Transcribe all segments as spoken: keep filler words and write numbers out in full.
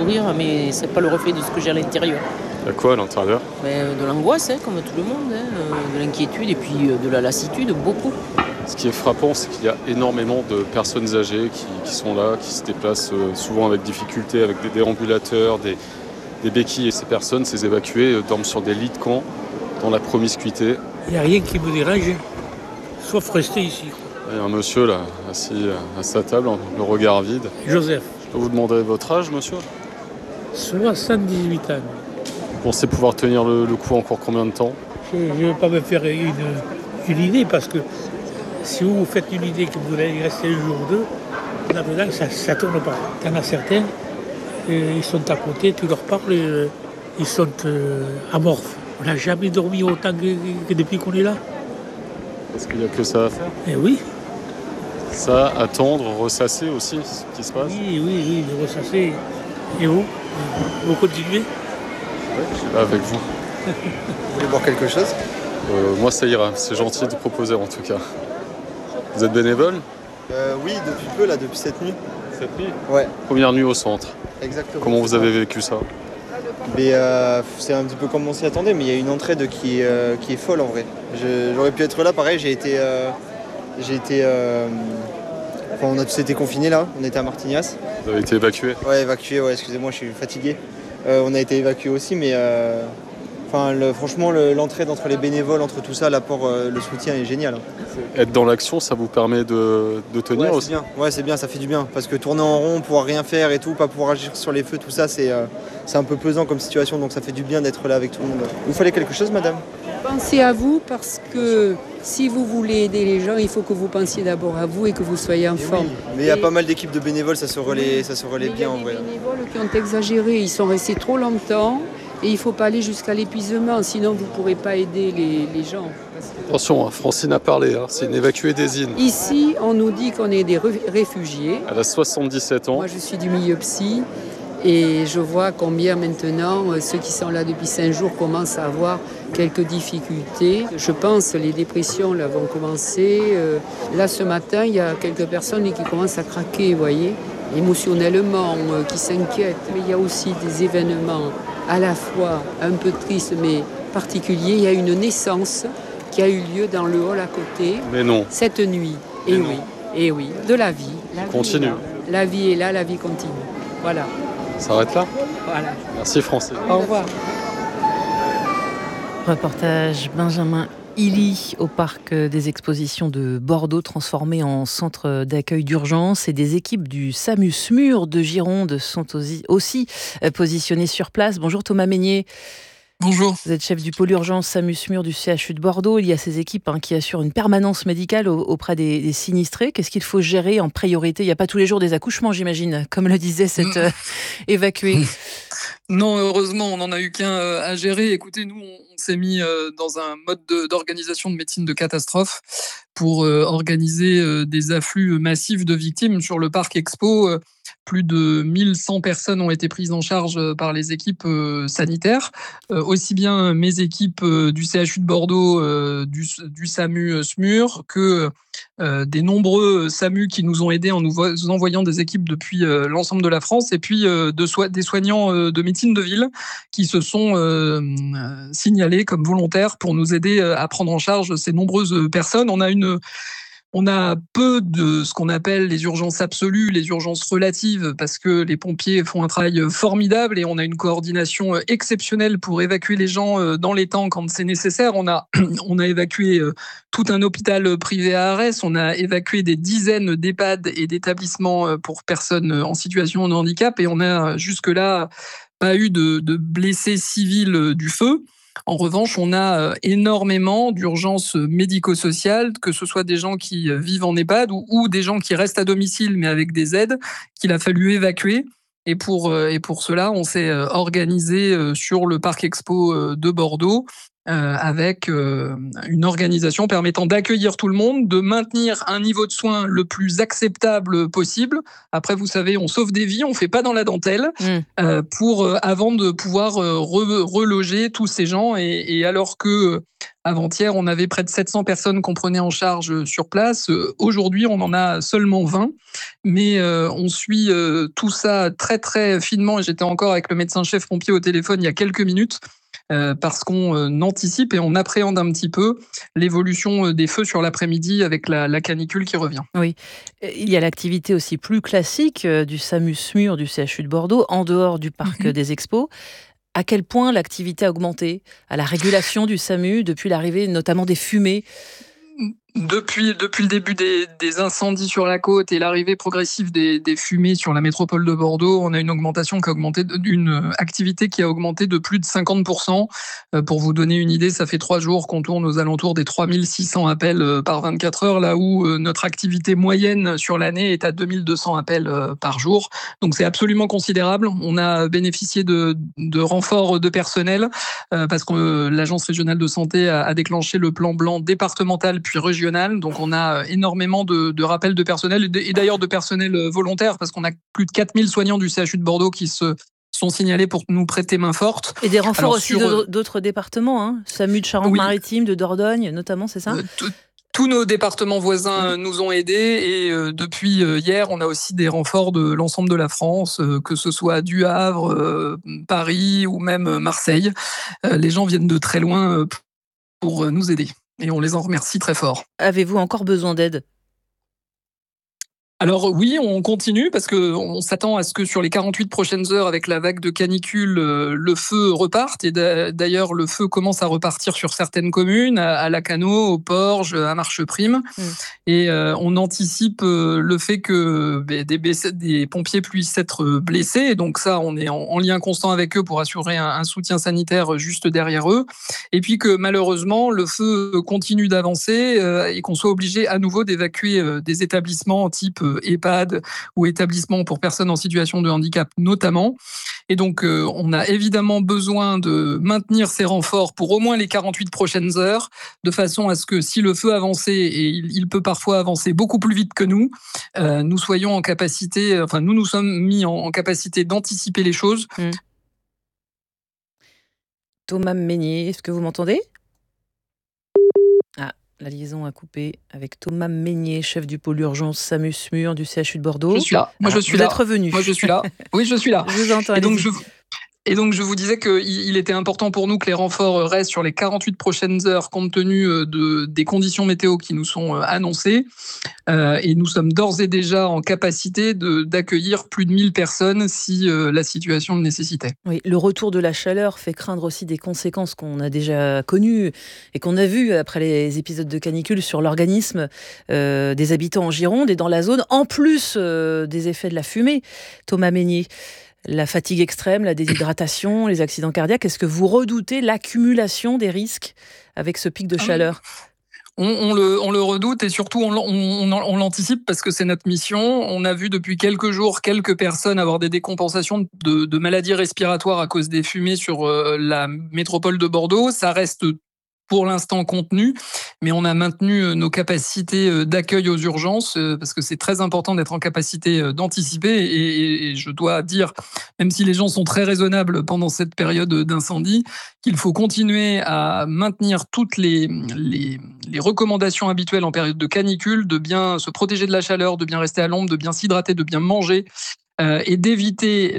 sourire, mais c'est pas le reflet de ce que j'ai à l'intérieur. Il y a quoi à l'intérieur? Mais de l'angoisse, hein, comme tout le monde, hein, de l'inquiétude et puis de la lassitude, beaucoup. Ce qui est frappant, c'est qu'il y a énormément de personnes âgées qui, qui sont là, qui se déplacent euh, souvent avec difficulté, avec des déambulateurs, des, des béquilles. Et ces personnes, ces évacués, euh, dorment sur des lits de camp, dans la promiscuité. Il n'y a rien qui me dérange, sauf rester ici. Il y a un monsieur là, assis à sa table, le regard vide. Joseph. Je peux vous demander votre âge, monsieur? soixante-dix-huit ans. Vous pensez pouvoir tenir le, le coup encore combien de temps? Je ne veux pas me faire une, une idée, parce que si vous faites une idée que vous allez rester un jour ou deux, là-dedans, ça ne tourne pas. Il y en a certains, euh, ils sont à côté, tu leur parles, euh, ils sont euh, amorphes. On n'a jamais dormi autant que, que depuis qu'on est là. Est-ce qu'il n'y a que ça à faire? Eh oui. Ça, attendre, ressasser aussi ce qui se passe? Oui, oui, oui, de ressasser. Et vous? Vous continuez? Oui, je suis là avec vous. Vous voulez boire quelque chose? euh, Moi, ça ira. C'est gentil de proposer en tout cas. Vous êtes bénévole? euh, Oui, depuis peu, là, depuis cette nuit. Cette nuit? Ouais. Première nuit au centre. Exactement. Comment vous avez vécu ça? Mais euh, c'est un petit peu comme on s'y attendait, mais il y a une entraide qui est, euh, qui est folle en vrai. Je, j'aurais pu être là, pareil, j'ai été... Euh, j'ai été euh, enfin, on a tous été confinés là, on était à Martignas. Vous avez été évacué? Ouais, évacué, ouais, excusez-moi, je suis fatigué. Euh, on a été évacué aussi, mais... Euh, Enfin, le, franchement, le, l'entraide entre les bénévoles, entre tout ça, l'apport, euh, le soutien est génial. Être dans l'action, ça vous permet de, de tenir ouais, aussi? C'est bien. Ouais, c'est bien, ça fait du bien. Parce que tourner en rond, pouvoir rien faire et tout, pas pouvoir agir sur les feux, tout ça, c'est, euh, c'est un peu pesant comme situation. Donc ça fait du bien d'être là avec tout le monde. Vous fallait quelque chose, madame? Pensez à vous, parce que si vous voulez aider les gens, il faut que vous pensiez d'abord à vous et que vous soyez en Et forme. oui. Mais il y a et... pas mal d'équipes de bénévoles, ça se relaie, ça se relaie bien en vrai. Il y a des bénévoles qui ont exagéré, ils sont restés trop longtemps. Et il ne faut pas aller jusqu'à l'épuisement, sinon vous ne pourrez pas aider les, les gens. Attention, hein, Francine a parlé, hein, c'est une évacuée des îles. Ici, on nous dit qu'on est des réfugiés. Elle a soixante-dix-sept ans. Moi, je suis du milieu psy et je vois combien maintenant ceux qui sont là depuis cinq jours commencent à avoir quelques difficultés. Je pense que les dépressions là, vont commencer. Là, ce matin, il y a quelques personnes qui commencent à craquer, vous voyez, émotionnellement, qui s'inquiètent. Mais il y a aussi des événements à la fois un peu tristes mais particuliers. Il y a une naissance qui a eu lieu dans le hall à côté. Mais non. Cette nuit. Et oui, et oui, de la vie. La continue. Vie la vie est là, la vie continue. Voilà. Ça s'arrête là? Voilà. Merci Francine. Au revoir. Reportage Benjamin Illy au parc des expositions de Bordeaux, transformé en centre d'accueil d'urgence, et des équipes du SAMU SMUR de Gironde sont aussi positionnées sur place. Bonjour Thomas Meignier. Bonjour. Vous êtes chef du pôle urgence SAMU SMUR du C H U de Bordeaux. Il y a ces équipes hein, qui assurent une permanence médicale auprès des, des sinistrés. Qu'est-ce qu'il faut gérer en priorité? Il n'y a pas tous les jours des accouchements, j'imagine, comme le disait cette euh, évacuée. Non, heureusement, on n'en a eu qu'un euh, à gérer. Écoutez, nous, on, on s'est mis euh, dans un mode de, d'organisation de médecine de catastrophe pour euh, organiser euh, des afflux massifs de victimes sur le parc Expo. Euh, plus de mille cent personnes ont été prises en charge par les équipes euh, sanitaires, euh, aussi bien mes équipes euh, du C H U de Bordeaux, euh, du, du SAMU SMUR, que euh, des nombreux SAMU qui nous ont aidés en nous vo- envoyant des équipes depuis euh, l'ensemble de la France, et puis euh, de so- des soignants euh, de médecine de ville qui se sont euh, signalés comme volontaires pour nous aider à prendre en charge ces nombreuses personnes. On a une On a peu de ce qu'on appelle les urgences absolues, les urgences relatives, parce que les pompiers font un travail formidable et on a une coordination exceptionnelle pour évacuer les gens dans les temps quand c'est nécessaire. On a, on a évacué tout un hôpital privé à Arès, on a évacué des dizaines d'EHPAD et d'établissements pour personnes en situation de handicap, et on a jusque-là pas eu de, de blessés civils du feu. En revanche, on a énormément d'urgences médico-sociales, que ce soit des gens qui vivent en EHPAD ou, ou des gens qui restent à domicile mais avec des aides qu'il a fallu évacuer. Et pour, et pour cela, on s'est organisé sur le parc Expo de Bordeaux euh, avec euh, une organisation permettant d'accueillir tout le monde, de maintenir un niveau de soins le plus acceptable possible. Après, vous savez, on sauve des vies, on fait pas dans la dentelle, mmh. euh, pour euh, avant de pouvoir euh, re- reloger tous ces gens. Et, et alors que Avant-hier, on avait près de sept cents personnes qu'on prenait en charge sur place. Aujourd'hui, on en a seulement vingt. Mais euh, on suit euh, tout ça très très finement. Et j'étais encore avec le médecin-chef pompier au téléphone il y a quelques minutes. Euh, parce qu'on euh, anticipe et on appréhende un petit peu l'évolution euh, des feux sur l'après-midi avec la, la canicule qui revient. Oui, il y a l'activité aussi plus classique euh, du SAMU-SMUR du C H U de Bordeaux, en dehors du parc mmh. des expos. À quel point l'activité a augmenté à la régulation du SAMU depuis l'arrivée notamment des fumées? Depuis, depuis le début des, des incendies sur la côte et l'arrivée progressive des, des fumées sur la métropole de Bordeaux, on a une augmentation qui a augmenté, d'une activité qui a augmenté de plus de cinquante pour cent. Euh, pour vous donner une idée, ça fait trois jours qu'on tourne aux alentours des trois mille six cents appels euh, par vingt-quatre heures, là où euh, notre activité moyenne sur l'année est à deux mille deux cents appels euh, par jour. Donc c'est absolument considérable. On a bénéficié de, de renforts de personnel euh, parce que euh, l'Agence régionale de santé a, a déclenché le plan blanc départemental puis régional. Donc on a énormément de, de rappels de personnel et d'ailleurs de personnel volontaire parce qu'on a plus de quatre mille soignants du C H U de Bordeaux qui se sont signalés pour nous prêter main forte. Et des renforts Alors, aussi sur... d'autres départements, hein, SAMU de Charente-Maritime, oui. de Dordogne notamment, c'est ça ? euh, Tous nos départements voisins nous ont aidés et euh, depuis euh, hier, on a aussi des renforts de l'ensemble de la France, euh, que ce soit du Havre, euh, Paris ou même Marseille. Euh, les gens viennent de très loin euh, pour nous aider. Et on les en remercie très fort. Avez-vous encore besoin d'aide ? Alors oui, on continue parce qu'on s'attend à ce que sur les quarante-huit prochaines heures, avec la vague de canicule, le feu reparte. Et d'ailleurs, le feu commence à repartir sur certaines communes, à Lacanau, au Porge, à Marcheprime. Mmh. Et euh, on anticipe le fait que des, des pompiers puissent être blessés. Et donc ça, on est en, en lien constant avec eux pour assurer un, un soutien sanitaire juste derrière eux. Et puis que malheureusement, le feu continue d'avancer euh, et qu'on soit obligé à nouveau d'évacuer euh, des établissements type EHPAD ou établissements pour personnes en situation de handicap notamment. Et donc, euh, on a évidemment besoin de maintenir ces renforts pour au moins les quarante-huit prochaines heures, de façon à ce que si le feu avançait, et il, il peut parfois avancer beaucoup plus vite que nous, euh, nous soyons en capacité, enfin, nous nous sommes mis en, en capacité d'anticiper les choses. Mmh. Thomas Meignier, est-ce que vous m'entendez ? Ah. La liaison a coupé avec Thomas Meignier, chef du pôle urgence SAMU-SMUR du C H U de Bordeaux. Je suis là. Moi, ah, je suis vous là. Vous êtes revenu. Moi, je suis là. Oui, je suis là. Je vous entends. Et donc, je... Et donc, je vous disais qu'il était important pour nous que les renforts restent sur les quarante-huit prochaines heures, compte tenu de, des conditions météo qui nous sont annoncées. Euh, et nous sommes d'ores et déjà en capacité de, d'accueillir plus de mille personnes si euh, la situation le nécessitait. Oui, le retour de la chaleur fait craindre aussi des conséquences qu'on a déjà connues et qu'on a vues après les épisodes de canicule sur l'organisme euh, des habitants en Gironde et dans la zone, en plus euh, des effets de la fumée. Thomas Meignier, la fatigue extrême, la déshydratation, les accidents cardiaques, est-ce que vous redoutez l'accumulation des risques avec ce pic de chaleur ? On, on, le, on le redoute et surtout on, on, on l'anticipe parce que c'est notre mission. On a vu depuis quelques jours quelques personnes avoir des décompensations de, de maladies respiratoires à cause des fumées sur euh, la métropole de Bordeaux. Ça reste pour l'instant contenu, mais on a maintenu nos capacités d'accueil aux urgences parce que c'est très important d'être en capacité d'anticiper et, et je dois dire, même si les gens sont très raisonnables pendant cette période d'incendie, qu'il faut continuer à maintenir toutes les, les, les recommandations habituelles en période de canicule, de bien se protéger de la chaleur, de bien rester à l'ombre, de bien s'hydrater, de bien manger, Euh, et d'éviter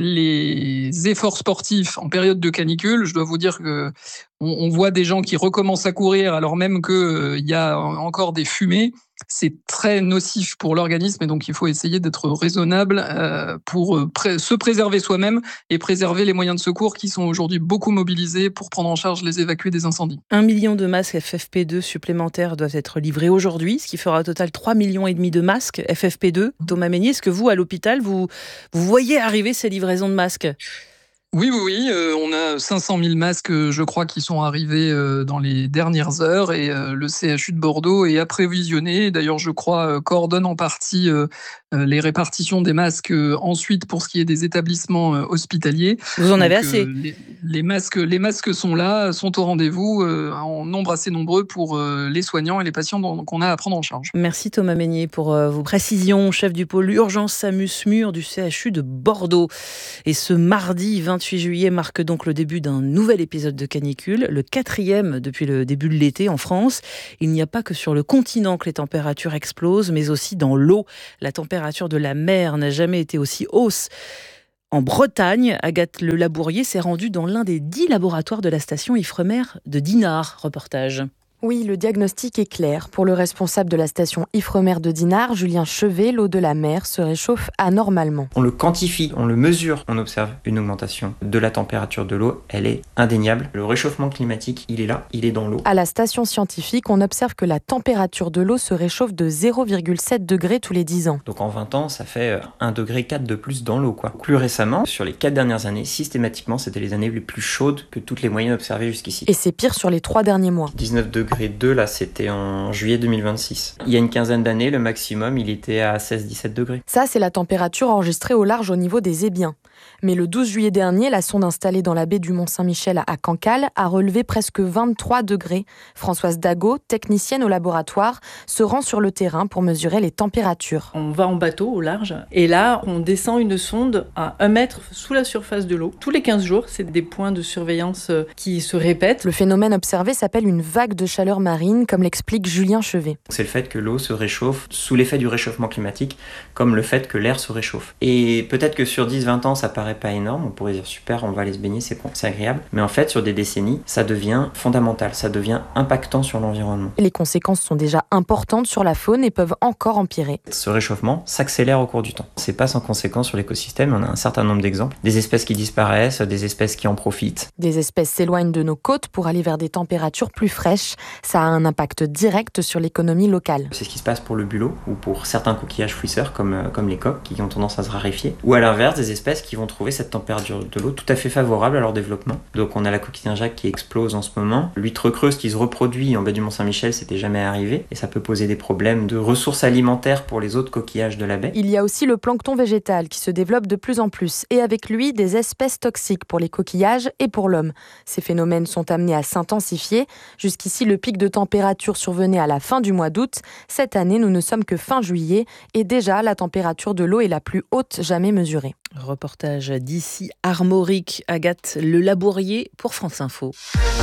les efforts sportifs en période de canicule. Je dois vous dire que on, on voit des gens qui recommencent à courir alors même qu'il euh, y a encore des fumées. C'est très nocif pour l'organisme et donc il faut essayer d'être raisonnable euh, pour euh, pré- se préserver soi-même et préserver les moyens de secours qui sont aujourd'hui beaucoup mobilisés pour prendre en charge les évacués des incendies. Un million de masques F F P deux supplémentaires doivent être livrés aujourd'hui, ce qui fera au total trois millions et demi de masques F F P deux. Thomas Meignier, est-ce que vous, à l'hôpital, vous, vous voyez arriver ces livraisons de masques ? Oui, oui, oui. Euh, on a cinq cent mille masques, je crois, qui sont arrivés euh, dans les dernières heures et euh, le C H U de Bordeaux est apprévisionné. D'ailleurs, je crois, euh, coordonne en partie euh, les répartitions des masques euh, ensuite pour ce qui est des établissements euh, hospitaliers. Vous en Donc, avez assez euh, les, les, masques, les masques sont là, sont au rendez-vous euh, en nombre assez nombreux pour euh, les soignants et les patients dont, qu'on a à prendre en charge. Merci Thomas Meignier pour euh, vos précisions, chef du pôle urgence SAMU-SMUR du C H U de Bordeaux. Et ce mardi vingt vingt-huit juillet marque donc le début d'un nouvel épisode de canicule, le quatrième depuis le début de l'été en France. Il n'y a pas que sur le continent que les températures explosent, mais aussi dans l'eau. La température de la mer n'a jamais été aussi hausse. En Bretagne, Agathe Le Labourier s'est rendue dans l'un des dix laboratoires de la station Ifremer de Dinard. Reportage. Oui, le diagnostic est clair. Pour le responsable de la station Ifremer de Dinard, Julien Chevet, l'eau de la mer se réchauffe anormalement. On le quantifie, on le mesure, on observe une augmentation de la température de l'eau, elle est indéniable. Le réchauffement climatique, il est là, il est dans l'eau. À la station scientifique, on observe que la température de l'eau se réchauffe de zéro virgule sept degrés tous les dix ans. Donc en vingt ans, ça fait un degré quatre de plus dans l'eau, quoi. Plus récemment, sur les quatre dernières années, systématiquement, c'était les années les plus chaudes que toutes les moyennes observées jusqu'ici. Et c'est pire sur les trois derniers mois. dix-neuf degrés deux, là, c'était en juillet deux mille vingt-six. Il y a une quinzaine d'années, le maximum, il était à seize à dix-sept degrés. Ça, c'est la température enregistrée au large au niveau des Ébiens. Mais le douze juillet dernier, la sonde installée dans la baie du Mont-Saint-Michel à Cancale a relevé presque vingt-trois degrés. Françoise Dagot, technicienne au laboratoire, se rend sur le terrain pour mesurer les températures. On va en bateau au large et là, on descend une sonde à un mètre sous la surface de l'eau. Tous les quinze jours, c'est des points de surveillance qui se répètent. Le phénomène observé s'appelle une vague de chaleur marine, comme l'explique Julien Chevet. C'est le fait que l'eau se réchauffe sous l'effet du réchauffement climatique, comme le fait que l'air se réchauffe. Et peut-être que sur dix à vingt ans, ça paraît pas énorme, on pourrait dire super, on va aller se baigner, c'est, c'est agréable. Mais en fait, sur des décennies, ça devient fondamental, ça devient impactant sur l'environnement. Les conséquences sont déjà importantes sur la faune et peuvent encore empirer. Ce réchauffement s'accélère au cours du temps. C'est pas sans conséquence sur l'écosystème, on a un certain nombre d'exemples. Des espèces qui disparaissent, des espèces qui en profitent. Des espèces s'éloignent de nos côtes pour aller vers des températures plus fraîches. Ça a un impact direct sur l'économie locale. C'est ce qui se passe pour le bulot ou pour certains coquillages fouisseurs comme, comme les coques qui ont tendance à se raréfier. Ou à l'inverse, des espèces qui vont trouver cette température de l'eau tout à fait favorable à leur développement. Donc on a la coquille Saint-Jacques qui explose en ce moment. L'huître creuse qui se reproduit en baie du Mont-Saint-Michel, c'était jamais arrivé. Et ça peut poser des problèmes de ressources alimentaires pour les autres coquillages de la baie. Il y a aussi le plancton végétal qui se développe de plus en plus. Et avec lui, des espèces toxiques pour les coquillages et pour l'homme. Ces phénomènes sont amenés à s'intensifier. Jusqu'ici, le pic de température survenait à la fin du mois d'août. Cette année, nous ne sommes que fin juillet. Et déjà, la température de l'eau est la plus haute jamais mesurée. Reportage d'ici Armorique, Agathe Le Labourier pour France Info.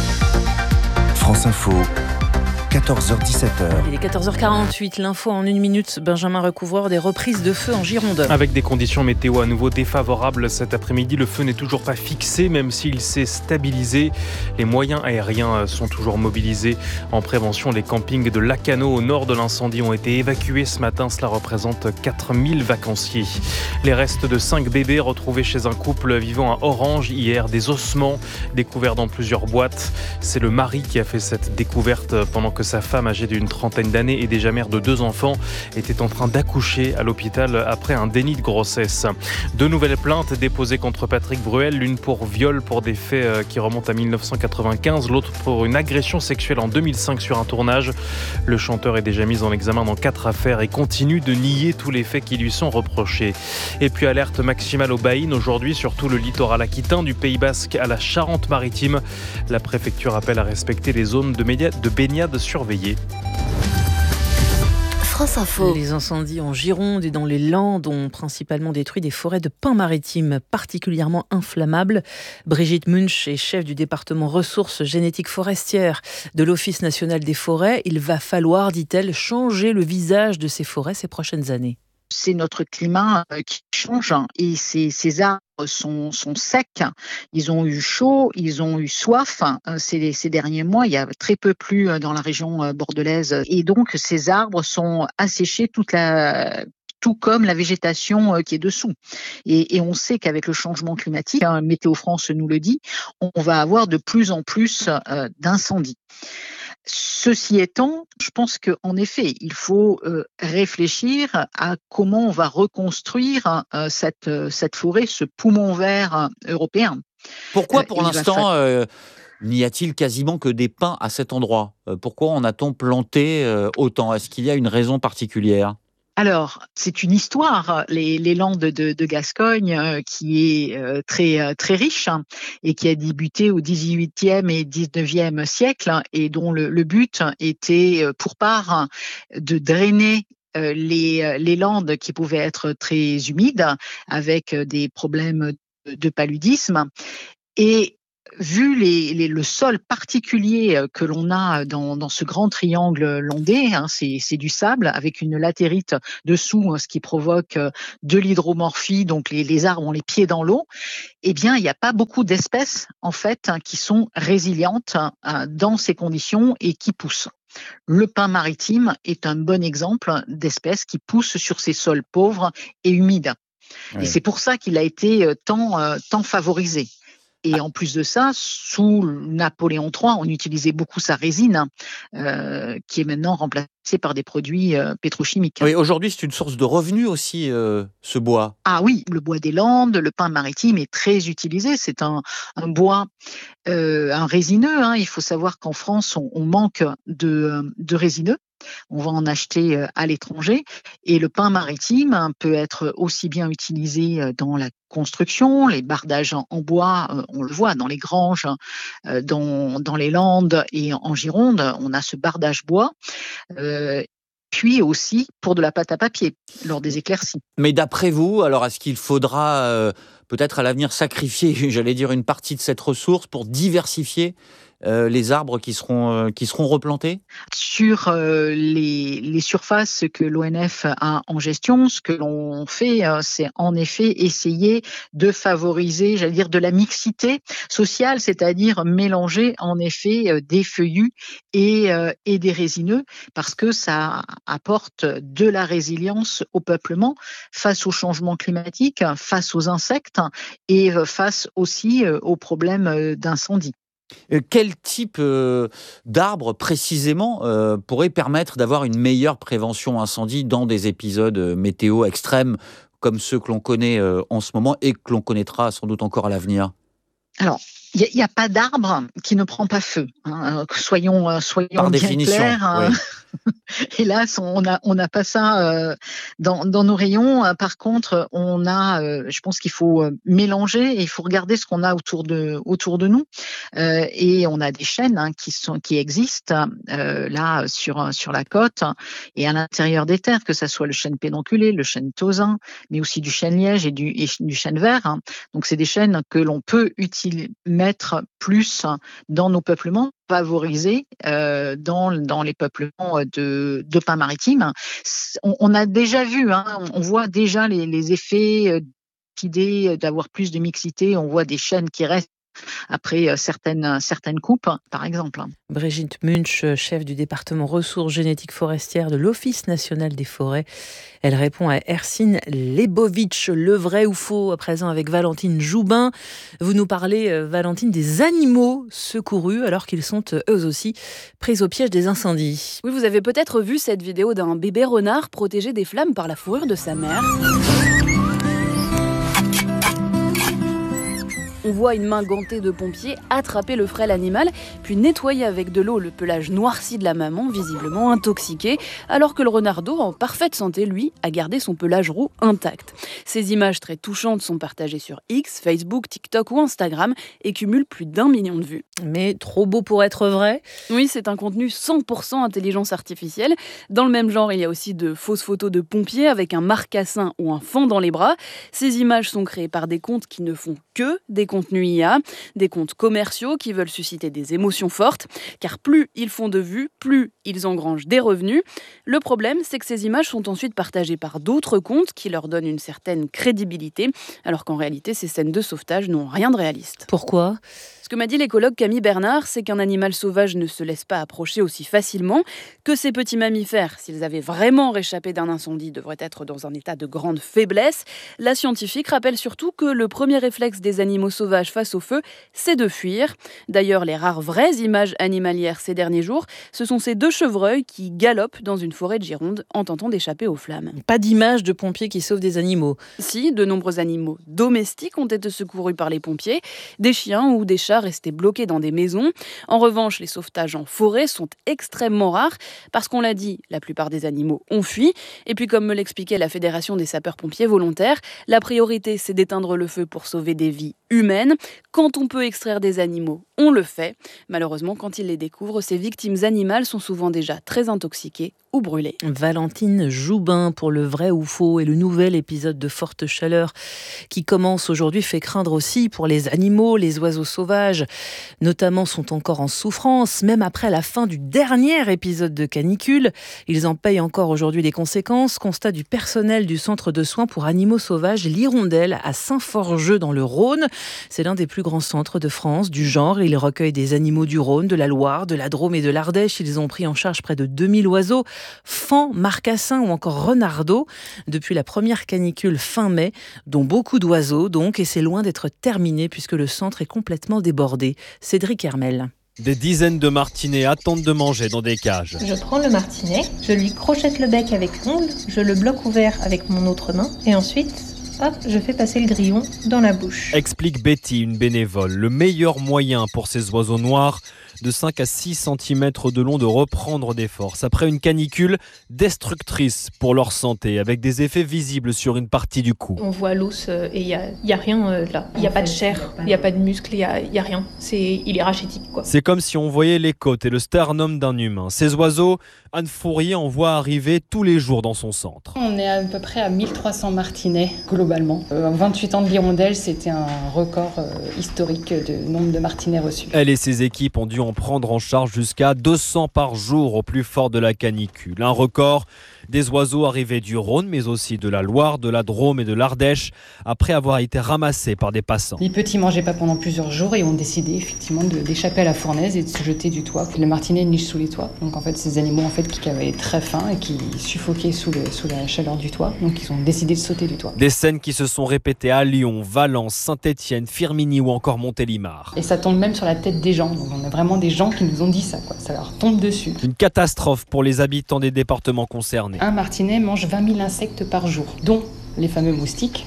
France Info. quatorze heures dix-sept heures. Il est quatorze heures quarante-huit, l'info en une minute. Benjamin Recouvreur, des reprises de feu en Gironde. Avec des conditions météo à nouveau défavorables cet après-midi, le feu n'est toujours pas fixé, même s'il s'est stabilisé. Les moyens aériens sont toujours mobilisés. En prévention, les campings de Lacanau au nord de l'incendie ont été évacués ce matin. Cela représente quatre mille vacanciers. Les restes de cinq bébés retrouvés chez un couple vivant à Orange hier, des ossements découverts dans plusieurs boîtes. C'est le mari qui a fait cette découverte pendant que que sa femme, âgée d'une trentaine d'années et déjà mère de deux enfants, était en train d'accoucher à l'hôpital après un déni de grossesse. Deux nouvelles plaintes déposées contre Patrick Bruel, l'une pour viol pour des faits qui remontent à dix-neuf cent quatre-vingt-quinze, l'autre pour une agression sexuelle en deux mille cinq sur un tournage. Le chanteur est déjà mis en examen dans quatre affaires et continue de nier tous les faits qui lui sont reprochés. Et puis alerte maximale au Baïn aujourd'hui sur tout le littoral aquitain, du Pays Basque à la Charente-Maritime. La préfecture appelle à respecter les zones de, média- de baignade surveillées. France Info. Les incendies en Gironde et dans les Landes ont principalement détruit des forêts de pins maritimes particulièrement inflammables. Brigitte Munch est chef du département ressources génétiques forestières de l'Office national des forêts. Il va falloir, dit-elle, changer le visage de ces forêts ces prochaines années. C'est notre climat qui change et ces, ces arbres sont, sont secs. Ils ont eu chaud, ils ont eu soif. Ces, ces derniers mois, il y a très peu plu dans la région bordelaise et donc ces arbres sont asséchés toute la tout comme la végétation qui est dessous. Et, et on sait qu'avec le changement climatique, hein, Météo France nous le dit, on va avoir de plus en plus euh, d'incendies. Ceci étant, je pense qu'en effet, il faut euh, réfléchir à comment on va reconstruire euh, cette, euh, cette forêt, ce poumon vert européen. Pourquoi pour euh, l'instant fa... euh, n'y a-t-il quasiment que des pins à cet endroit ? euh, Pourquoi en a-t-on planté euh, autant ? Est-ce qu'il y a une raison particulière ? Alors, c'est une histoire, les, les Landes de, de Gascogne, euh, qui est euh, très euh, très riche hein, et qui a débuté au dix-huitième et dix-neuvième siècle hein, et dont le, le but était euh, pour part hein, de drainer euh, les, les Landes qui pouvaient être très humides avec des problèmes de paludisme. Et vu les, les, le sol particulier que l'on a dans, dans ce grand triangle landais, hein, c'est, c'est du sable avec une latérite dessous, hein, ce qui provoque de l'hydromorphie, donc les, les arbres ont les pieds dans l'eau, eh bien, il n'y a pas beaucoup d'espèces, en fait, hein, qui sont résilientes hein, dans ces conditions et qui poussent. Le pin maritime est un bon exemple d'espèce qui pousse sur ces sols pauvres et humides. Oui. Et c'est pour ça qu'il a été tant, tant favorisé. Et en plus de ça, sous Napoléon trois, on utilisait beaucoup sa résine, euh, qui est maintenant remplacée par des produits euh, pétrochimiques. Oui, aujourd'hui, c'est une source de revenus aussi, euh, ce bois. Ah oui, le bois des Landes, le pin maritime est très utilisé. C'est un, un bois, euh, un résineux. Hein. Il faut savoir qu'en France, on, on manque de, de résineux. On va en acheter à l'étranger et le pin maritime peut être aussi bien utilisé dans la construction, les bardages en bois, on le voit dans les granges, dans, dans les Landes et en Gironde, on a ce bardage bois. Euh, puis aussi pour de la pâte à papier lors des éclaircies. Mais d'après vous, alors est-ce qu'il faudra euh, peut-être à l'avenir sacrifier, j'allais dire, une partie de cette ressource pour diversifier Euh, les arbres qui seront, euh, qui seront replantés ? Sur euh, les, les surfaces que l'O N F a en gestion, ce que l'on fait, euh, c'est en effet essayer de favoriser, j'allais dire, de la mixité sociale, c'est-à-dire mélanger en effet euh, des feuillus et, euh, et des résineux, parce que ça apporte de la résilience au peuplement face au changement climatique, face aux insectes et euh, face aussi euh, aux problèmes d'incendie. Quel type euh, d'arbre précisément euh, pourrait permettre d'avoir une meilleure prévention incendie dans des épisodes euh, météo extrêmes comme ceux que l'on connaît euh, en ce moment et que l'on connaîtra sans doute encore à l'avenir ? Alors, il n'y a, a pas d'arbre qui ne prend pas feu. Hein. Soyons, soyons Par bien définition, clairs. Hein. Oui. Hélas, on n'a on n'a pas ça euh, dans, dans nos rayons. Par contre, on a, euh, je pense qu'il faut mélanger et il faut regarder ce qu'on a autour de autour de nous. Euh, et on a des chênes hein, qui sont qui existent euh, là sur sur la côte et à l'intérieur des terres, que ça soit le chêne pédonculé, le chêne tausin, mais aussi du chêne liège et du et du chêne vert. Hein. Donc c'est des chênes que l'on peut utiliser, mettre plus dans nos peuplements, favoriser euh, dans dans les peuplements de, de pin maritime. On, on a déjà vu, hein, on voit déjà les, les effets d'idées d'avoir plus de mixité. On voit des chênes qui restent après certaines, certaines coupes, par exemple. Brigitte Munch, chef du département ressources génétiques forestières de l'Office national des forêts. Elle répond à Ercine Lebovitch. Le vrai ou faux, à présent avec Valentine Joubin. Vous nous parlez, Valentine, des animaux secourus alors qu'ils sont eux aussi pris au piège des incendies. Oui, vous avez peut-être vu cette vidéo d'un bébé renard protégé des flammes par la fourrure de sa mère. On voit une main gantée de pompier attraper le frêle animal, puis nettoyer avec de l'eau le pelage noirci de la maman, visiblement intoxiqué, alors que le renardeau, en parfaite santé, lui, a gardé son pelage roux intact. Ces images très touchantes sont partagées sur X, Facebook, TikTok ou Instagram et cumulent plus d'un million de vues. Mais trop beau pour être vrai ? Oui, c'est un contenu cent pour cent intelligence artificielle. Dans le même genre, il y a aussi de fausses photos de pompiers avec un marcassin ou un fan dans les bras. Ces images sont créées par des comptes qui ne font que des contenus I A, des comptes commerciaux qui veulent susciter des émotions fortes, car plus ils font de vues, plus ils engrangent des revenus. Le problème, c'est que ces images sont ensuite partagées par d'autres comptes qui leur donnent une certaine crédibilité, alors qu'en réalité, ces scènes de sauvetage n'ont rien de réaliste. Pourquoi ? Ce que m'a dit l'écologue Camille Bernard, c'est qu'un animal sauvage ne se laisse pas approcher aussi facilement, que ces petits mammifères, s'ils avaient vraiment réchappé d'un incendie, devraient être dans un état de grande faiblesse. La scientifique rappelle surtout que le premier réflexe des animaux sauvages face au feu, c'est de fuir. D'ailleurs, les rares vraies images animalières ces derniers jours, ce sont ces deux chevreuils qui galopent dans une forêt de Gironde en tentant d'échapper aux flammes. Pas d'image de pompiers qui sauvent des animaux. Si, de nombreux animaux domestiques ont été secourus par les pompiers, des chiens ou des chats restés bloqués dans des maisons. En revanche, les sauvetages en forêt sont extrêmement rares parce qu'on l'a dit, la plupart des animaux ont fui. Et puis, comme me l'expliquait la Fédération des sapeurs-pompiers volontaires, la priorité, c'est d'éteindre le feu pour sauver des vies humaine. Quand on peut extraire des animaux, on le fait. Malheureusement, quand ils les découvrent, ces victimes animales sont souvent déjà très intoxiquées ou brûlées. Valentine Joubin pour le vrai ou faux, et le nouvel épisode de Forte Chaleur qui commence aujourd'hui fait craindre aussi pour les animaux. Les oiseaux sauvages notamment sont encore en souffrance, même après la fin du dernier épisode de canicule. Ils en payent encore aujourd'hui les conséquences. Constat du personnel du centre de soins pour animaux sauvages l'Hirondelle à Saint-Forgeux dans le Rhône. C'est l'un des plus grands centres de France du genre. Il recueille des animaux du Rhône, de la Loire, de la Drôme et de l'Ardèche. Ils ont pris en charge près de deux mille oiseaux, faons, marcassins ou encore renardeaux depuis la première canicule fin mai, dont beaucoup d'oiseaux donc, et c'est loin d'être terminé puisque le centre est complètement débordé. Cédric Hermel. Des dizaines de martinets attendent de manger dans des cages. Je prends le martinet, je lui crochette le bec avec l'ongle, je le bloque ouvert avec mon autre main et ensuite, hop, je fais passer le grillon dans la bouche. Explique Betty, une bénévole. Le meilleur moyen pour ces oiseaux noirs de cinq à six centimètres de long de reprendre des forces après une canicule destructrice pour leur santé, avec des effets visibles sur une partie du cou. On voit l'os euh, et il n'y a, y a rien euh, là. Il n'y a pas de chair, il n'y a pas de muscle, il n'y a, y a rien. C'est, il est rachitique, quoi. C'est comme si on voyait les côtes et le sternum d'un humain. Ces oiseaux, Anne Fourier en voit arriver tous les jours dans son centre. On est à peu près à mille trois cents martinets globalement. Euh, en vingt-huit ans de l'Hirondelle, c'était un record euh, historique de nombre de martinets reçus. Elle et ses équipes ont dû en prendre en charge jusqu'à deux cents par jour au plus fort de la canicule. Un record des oiseaux arrivés du Rhône, mais aussi de la Loire, de la Drôme et de l'Ardèche, après avoir été ramassés par des passants. Les petits mangeaient pas pendant plusieurs jours et ont décidé effectivement de, d'échapper à la fournaise et de se jeter du toit. Le martinet niche sous les toits. Donc en fait, ces animaux en fait qui avaient très faim et qui suffoquaient sous, le, sous la chaleur du toit. Donc ils ont décidé de sauter du toit. Des scènes qui se sont répétées à Lyon, Valence, Saint-Étienne, Firminy ou encore Montélimar. Et ça tombe même sur la tête des gens. Donc on a vraiment des gens qui nous ont dit ça, quoi. Ça leur tombe dessus. Une catastrophe pour les habitants des départements concernés. Un martinet mange vingt mille insectes par jour, dont les fameux moustiques.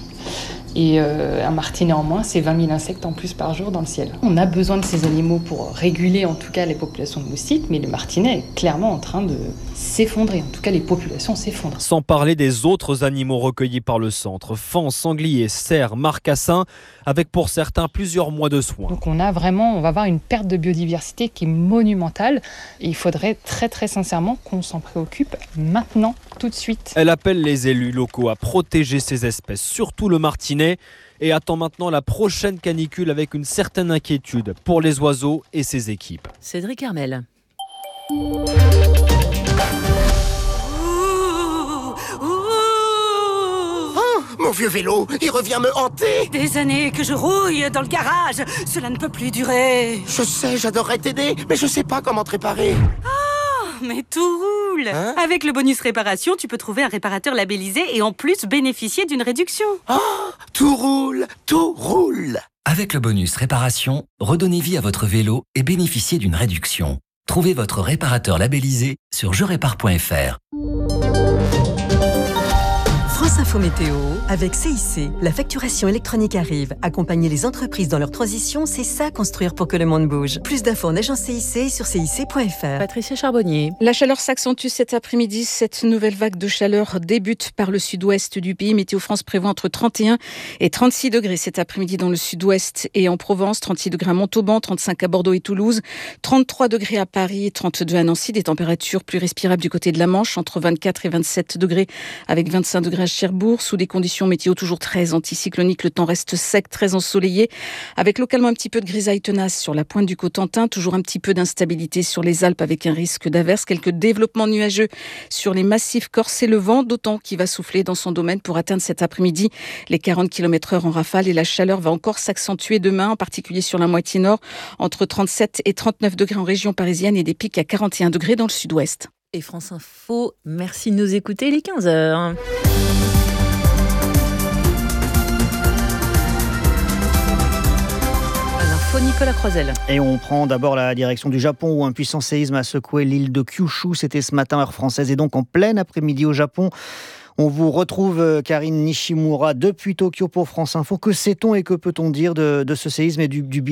Et euh, un martinet en moins, c'est vingt mille insectes en plus par jour dans le ciel. On a besoin de ces animaux pour réguler en tout cas les populations de moustiques, mais le martinet est clairement en train de s'effondrer. En tout cas, les populations s'effondrent. Sans parler des autres animaux recueillis par le centre, faons, sangliers, cerfs, marcassins, avec pour certains plusieurs mois de soins. Donc on a vraiment, on va avoir une perte de biodiversité qui est monumentale. Et il faudrait très très sincèrement qu'on s'en préoccupe maintenant, tout de suite. Elle appelle les élus locaux à protéger ces espèces, surtout le martinet, et attend maintenant la prochaine canicule avec une certaine inquiétude pour les oiseaux et ses équipes. Cédric Hermel. Mon vieux vélo, il revient me hanter. Des années que je rouille dans le garage. Cela ne peut plus durer. Je sais, j'adorerais t'aider, mais je sais pas comment te réparer. Oh, mais tout roule. Hein? Avec le bonus réparation, tu peux trouver un réparateur labellisé et en plus bénéficier d'une réduction. Oh, tout roule, tout roule. Avec le bonus réparation, redonnez vie à votre vélo et bénéficiez d'une réduction. Trouvez votre réparateur labellisé sur je répare point f r. France Info Météo, avec C I C, la facturation électronique arrive. Accompagner les entreprises dans leur transition, c'est ça construire pour que le monde bouge. Plus d'infos en agence C I C sur C I C point F R. Patricia Charbonnier. La chaleur s'accentue cet après-midi. Cette nouvelle vague de chaleur débute par le sud-ouest du pays. Météo France prévoit entre trente et un et trente-six degrés cet après-midi dans le sud-ouest et en Provence, trente-six degrés à Montauban, trente-cinq à Bordeaux et Toulouse, trente-trois degrés à Paris, trente-deux à Nancy. Des températures plus respirables du côté de la Manche, entre vingt-quatre et vingt-sept degrés avec vingt-cinq degrés à Cherbourg. Sous des conditions météo toujours très anticycloniques, le temps reste sec, très ensoleillé, avec localement un petit peu de grisaille tenace sur la pointe du Cotentin, toujours un petit peu d'instabilité sur les Alpes avec un risque d'averse, quelques développements nuageux sur les massifs corses et le vent, d'autant qu'il va souffler dans son domaine pour atteindre cet après-midi les quarante kilomètres heure en rafale, et la chaleur va encore s'accentuer demain, en particulier sur la moitié nord, entre trente-sept et trente-neuf degrés en région parisienne et des pics à quarante et un degrés dans le sud-ouest. Et France Info, merci de nous écouter, il est quinze heures. Nicolas Croisel. Et on prend d'abord la direction du Japon où un puissant séisme a secoué l'île de Kyushu. C'était ce matin, heure française, et donc en plein après-midi au Japon. On vous retrouve, Karine Nishimura, depuis Tokyo pour France Info. Que sait-on et que peut-on dire de, de ce séisme et du, du bilan ?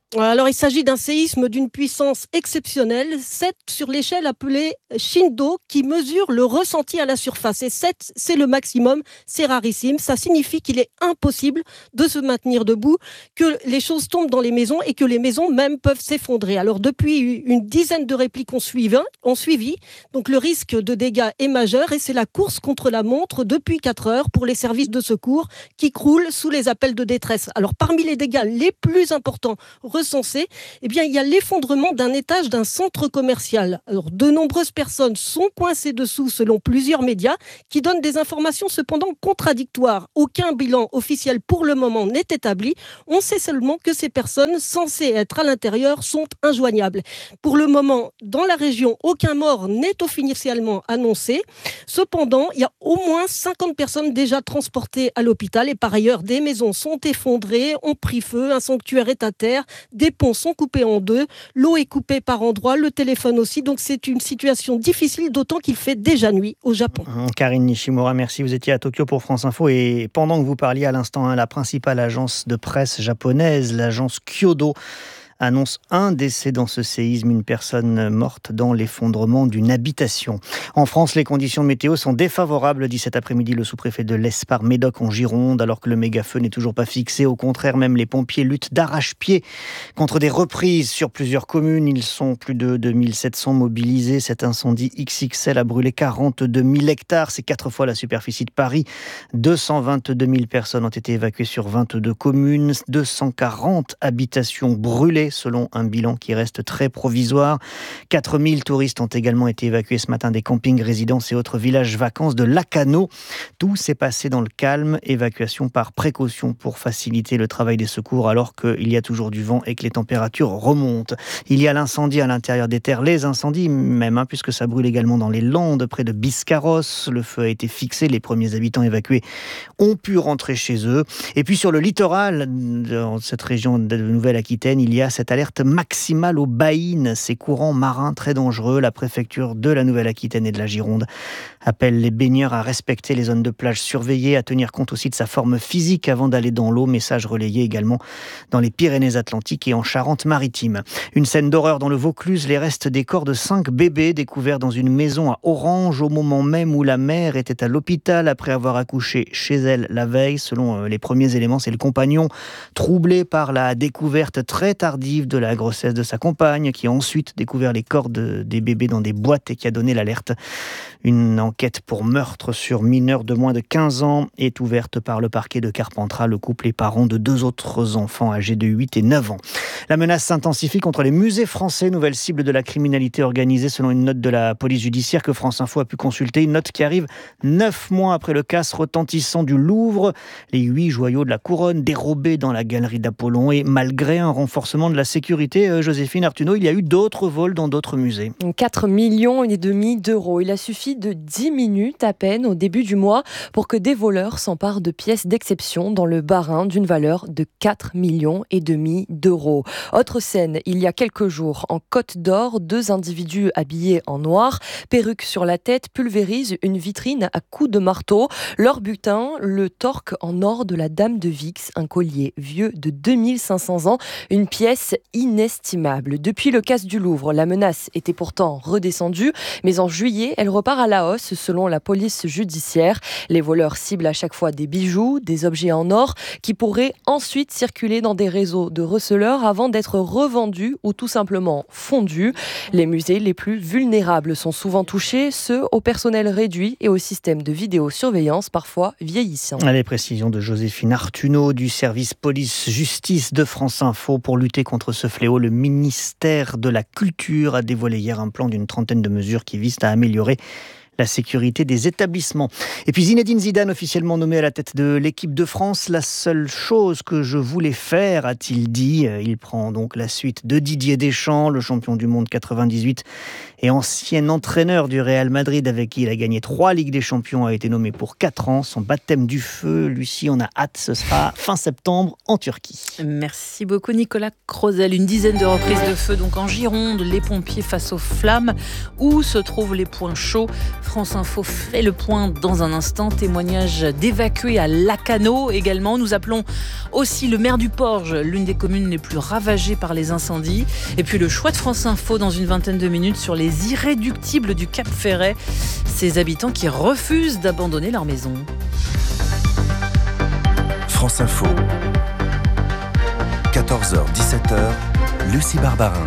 Alors, il s'agit d'un séisme d'une puissance exceptionnelle, sept sur l'échelle appelée Shindo, qui mesure le ressenti à la surface. Et sept, c'est le maximum, c'est rarissime. Ça signifie qu'il est impossible de se maintenir debout, que les choses tombent dans les maisons et que les maisons même peuvent s'effondrer. Alors, depuis une dizaine de répliques ont suivi, ont suivi. Donc, le risque de dégâts est majeur et c'est la course contre la montre depuis quatre heures pour les services de secours qui croulent sous les appels de détresse. Alors, parmi les dégâts les plus importants recensés, eh bien, il y a l'effondrement d'un étage d'un centre commercial. Alors, de nombreuses personnes sont coincées dessous selon plusieurs médias qui donnent des informations cependant contradictoires. Aucun bilan officiel pour le moment n'est établi. On sait seulement que ces personnes censées être à l'intérieur sont injoignables. Pour le moment, dans la région, aucun mort n'est officiellement annoncé. Cependant, il y a au moins cinquante personnes déjà transportées à l'hôpital et par ailleurs, des maisons sont effondrées, ont pris feu, un sanctuaire est à terre, des ponts sont coupés en deux, l'eau est coupée par endroits, le téléphone aussi, donc c'est une situation difficile, d'autant qu'il fait déjà nuit au Japon. Karine Nishimura, merci. Vous étiez à Tokyo pour France Info et pendant que vous parliez à l'instant, hein, la principale agence de presse japonaise, l'agence Kyodo, annonce un décès dans ce séisme, une personne morte dans l'effondrement d'une habitation. En France, les conditions météo sont défavorables, dit cet après-midi le sous-préfet de l'Espar, Médoc en Gironde, alors que le méga-feu n'est toujours pas fixé. Au contraire, même les pompiers luttent d'arrache-pied contre des reprises sur plusieurs communes. Ils sont plus de deux mille sept cents mobilisés. Cet incendie X X L a brûlé quarante-deux mille hectares. C'est quatre fois la superficie de Paris. deux cent vingt-deux mille personnes ont été évacuées sur vingt-deux communes. deux cent quarante habitations brûlées, selon un bilan qui reste très provisoire. quatre mille touristes ont également été évacués ce matin des campings, résidences et autres villages vacances de Lacanau. Tout s'est passé dans le calme, évacuation par précaution pour faciliter le travail des secours alors qu'il y a toujours du vent et que les températures remontent. Il y a l'incendie à l'intérieur des terres, les incendies même, hein, puisque ça brûle également dans les Landes, près de Biscarrosse. Le feu a été fixé, les premiers habitants évacués ont pu rentrer chez eux. Et puis sur le littoral, dans cette région de Nouvelle-Aquitaine, il y a cette alerte maximale aux baïnes, ces courants marins très dangereux. La préfecture de la Nouvelle-Aquitaine et de la Gironde appelle les baigneurs à respecter les zones de plage surveillées, à tenir compte aussi de sa forme physique avant d'aller dans l'eau. Message relayé également dans les Pyrénées-Atlantiques et en Charente-Maritime. Une scène d'horreur dans le Vaucluse, les restes des corps de cinq bébés découverts dans une maison à Orange au moment même où la mère était à l'hôpital après avoir accouché chez elle la veille. Selon les premiers éléments, c'est le compagnon troublé par la découverte très tardive de la grossesse de sa compagne qui a ensuite découvert les corps de, des bébés dans des boîtes et qui a donné l'alerte. Une enquête pour meurtre sur mineur de moins de quinze ans est ouverte par le parquet de Carpentras. Le couple est parent de deux autres enfants âgés de huit et neuf ans. La menace s'intensifie contre les musées français, nouvelle cible de la criminalité organisée selon une note de la police judiciaire que France Info a pu consulter. Une note qui arrive neuf mois après le casse retentissant du Louvre. Les huit joyaux de la couronne dérobés dans la galerie d'Apollon et malgré un renforcement de la sécurité, Joséphine Artuneau, il y a eu d'autres vols dans d'autres musées. quatre millions et demi d'euros. Il a suffi de dix minutes à peine au début du mois pour que des voleurs s'emparent de pièces d'exception dans le Bas-Rhin d'une valeur de quatre millions et demi d'euros. Autre scène, il y a quelques jours, en Côte d'Or, deux individus habillés en noir, perruque sur la tête, pulvérisent une vitrine à coups de marteau. Leur butin, le torque en or de la Dame de Vix, un collier vieux de deux mille cinq cents ans, une pièce inestimable. Depuis le casse du Louvre, la menace était pourtant redescendue, mais en juillet, elle repart à la hausse selon la police judiciaire. Les voleurs ciblent à chaque fois des bijoux, des objets en or qui pourraient ensuite circuler dans des réseaux de receleurs avant d'être revendus ou tout simplement fondus. Les musées les plus vulnérables sont souvent touchés, ceux au personnel réduit et au système de vidéosurveillance parfois vieillissant. Les précisions de Joséphine Artuneau du service police-justice de France Info. Pour lutter contre ce fléau, le ministère de la Culture a dévoilé hier un plan d'une trentaine de mesures qui visent à améliorer la sécurité des établissements. Et puis Zinedine Zidane, officiellement nommé à la tête de l'équipe de France. La seule chose que je voulais faire, a-t-il dit. Il prend donc la suite de Didier Deschamps, le champion du monde quatre-vingt-dix-huit et ancien entraîneur du Real Madrid avec qui il a gagné trois Ligues des Champions, a été nommé pour quatre ans. Son baptême du feu, Lucie, on a hâte, ce sera fin septembre en Turquie. Merci beaucoup Nicolas Crozel. Une dizaine de reprises de feu donc en Gironde, les pompiers face aux flammes. Où se trouvent les points chauds? France Info fait le point dans un instant. Témoignage d'évacués à Lacanau également. Nous appelons aussi le maire du Porge, l'une des communes les plus ravagées par les incendies. Et puis le choix de France Info dans une vingtaine de minutes sur les irréductibles du Cap Ferret. Ces habitants qui refusent d'abandonner leur maison. France Info. quatorze heures dix-sept heures, Lucie Barbarin.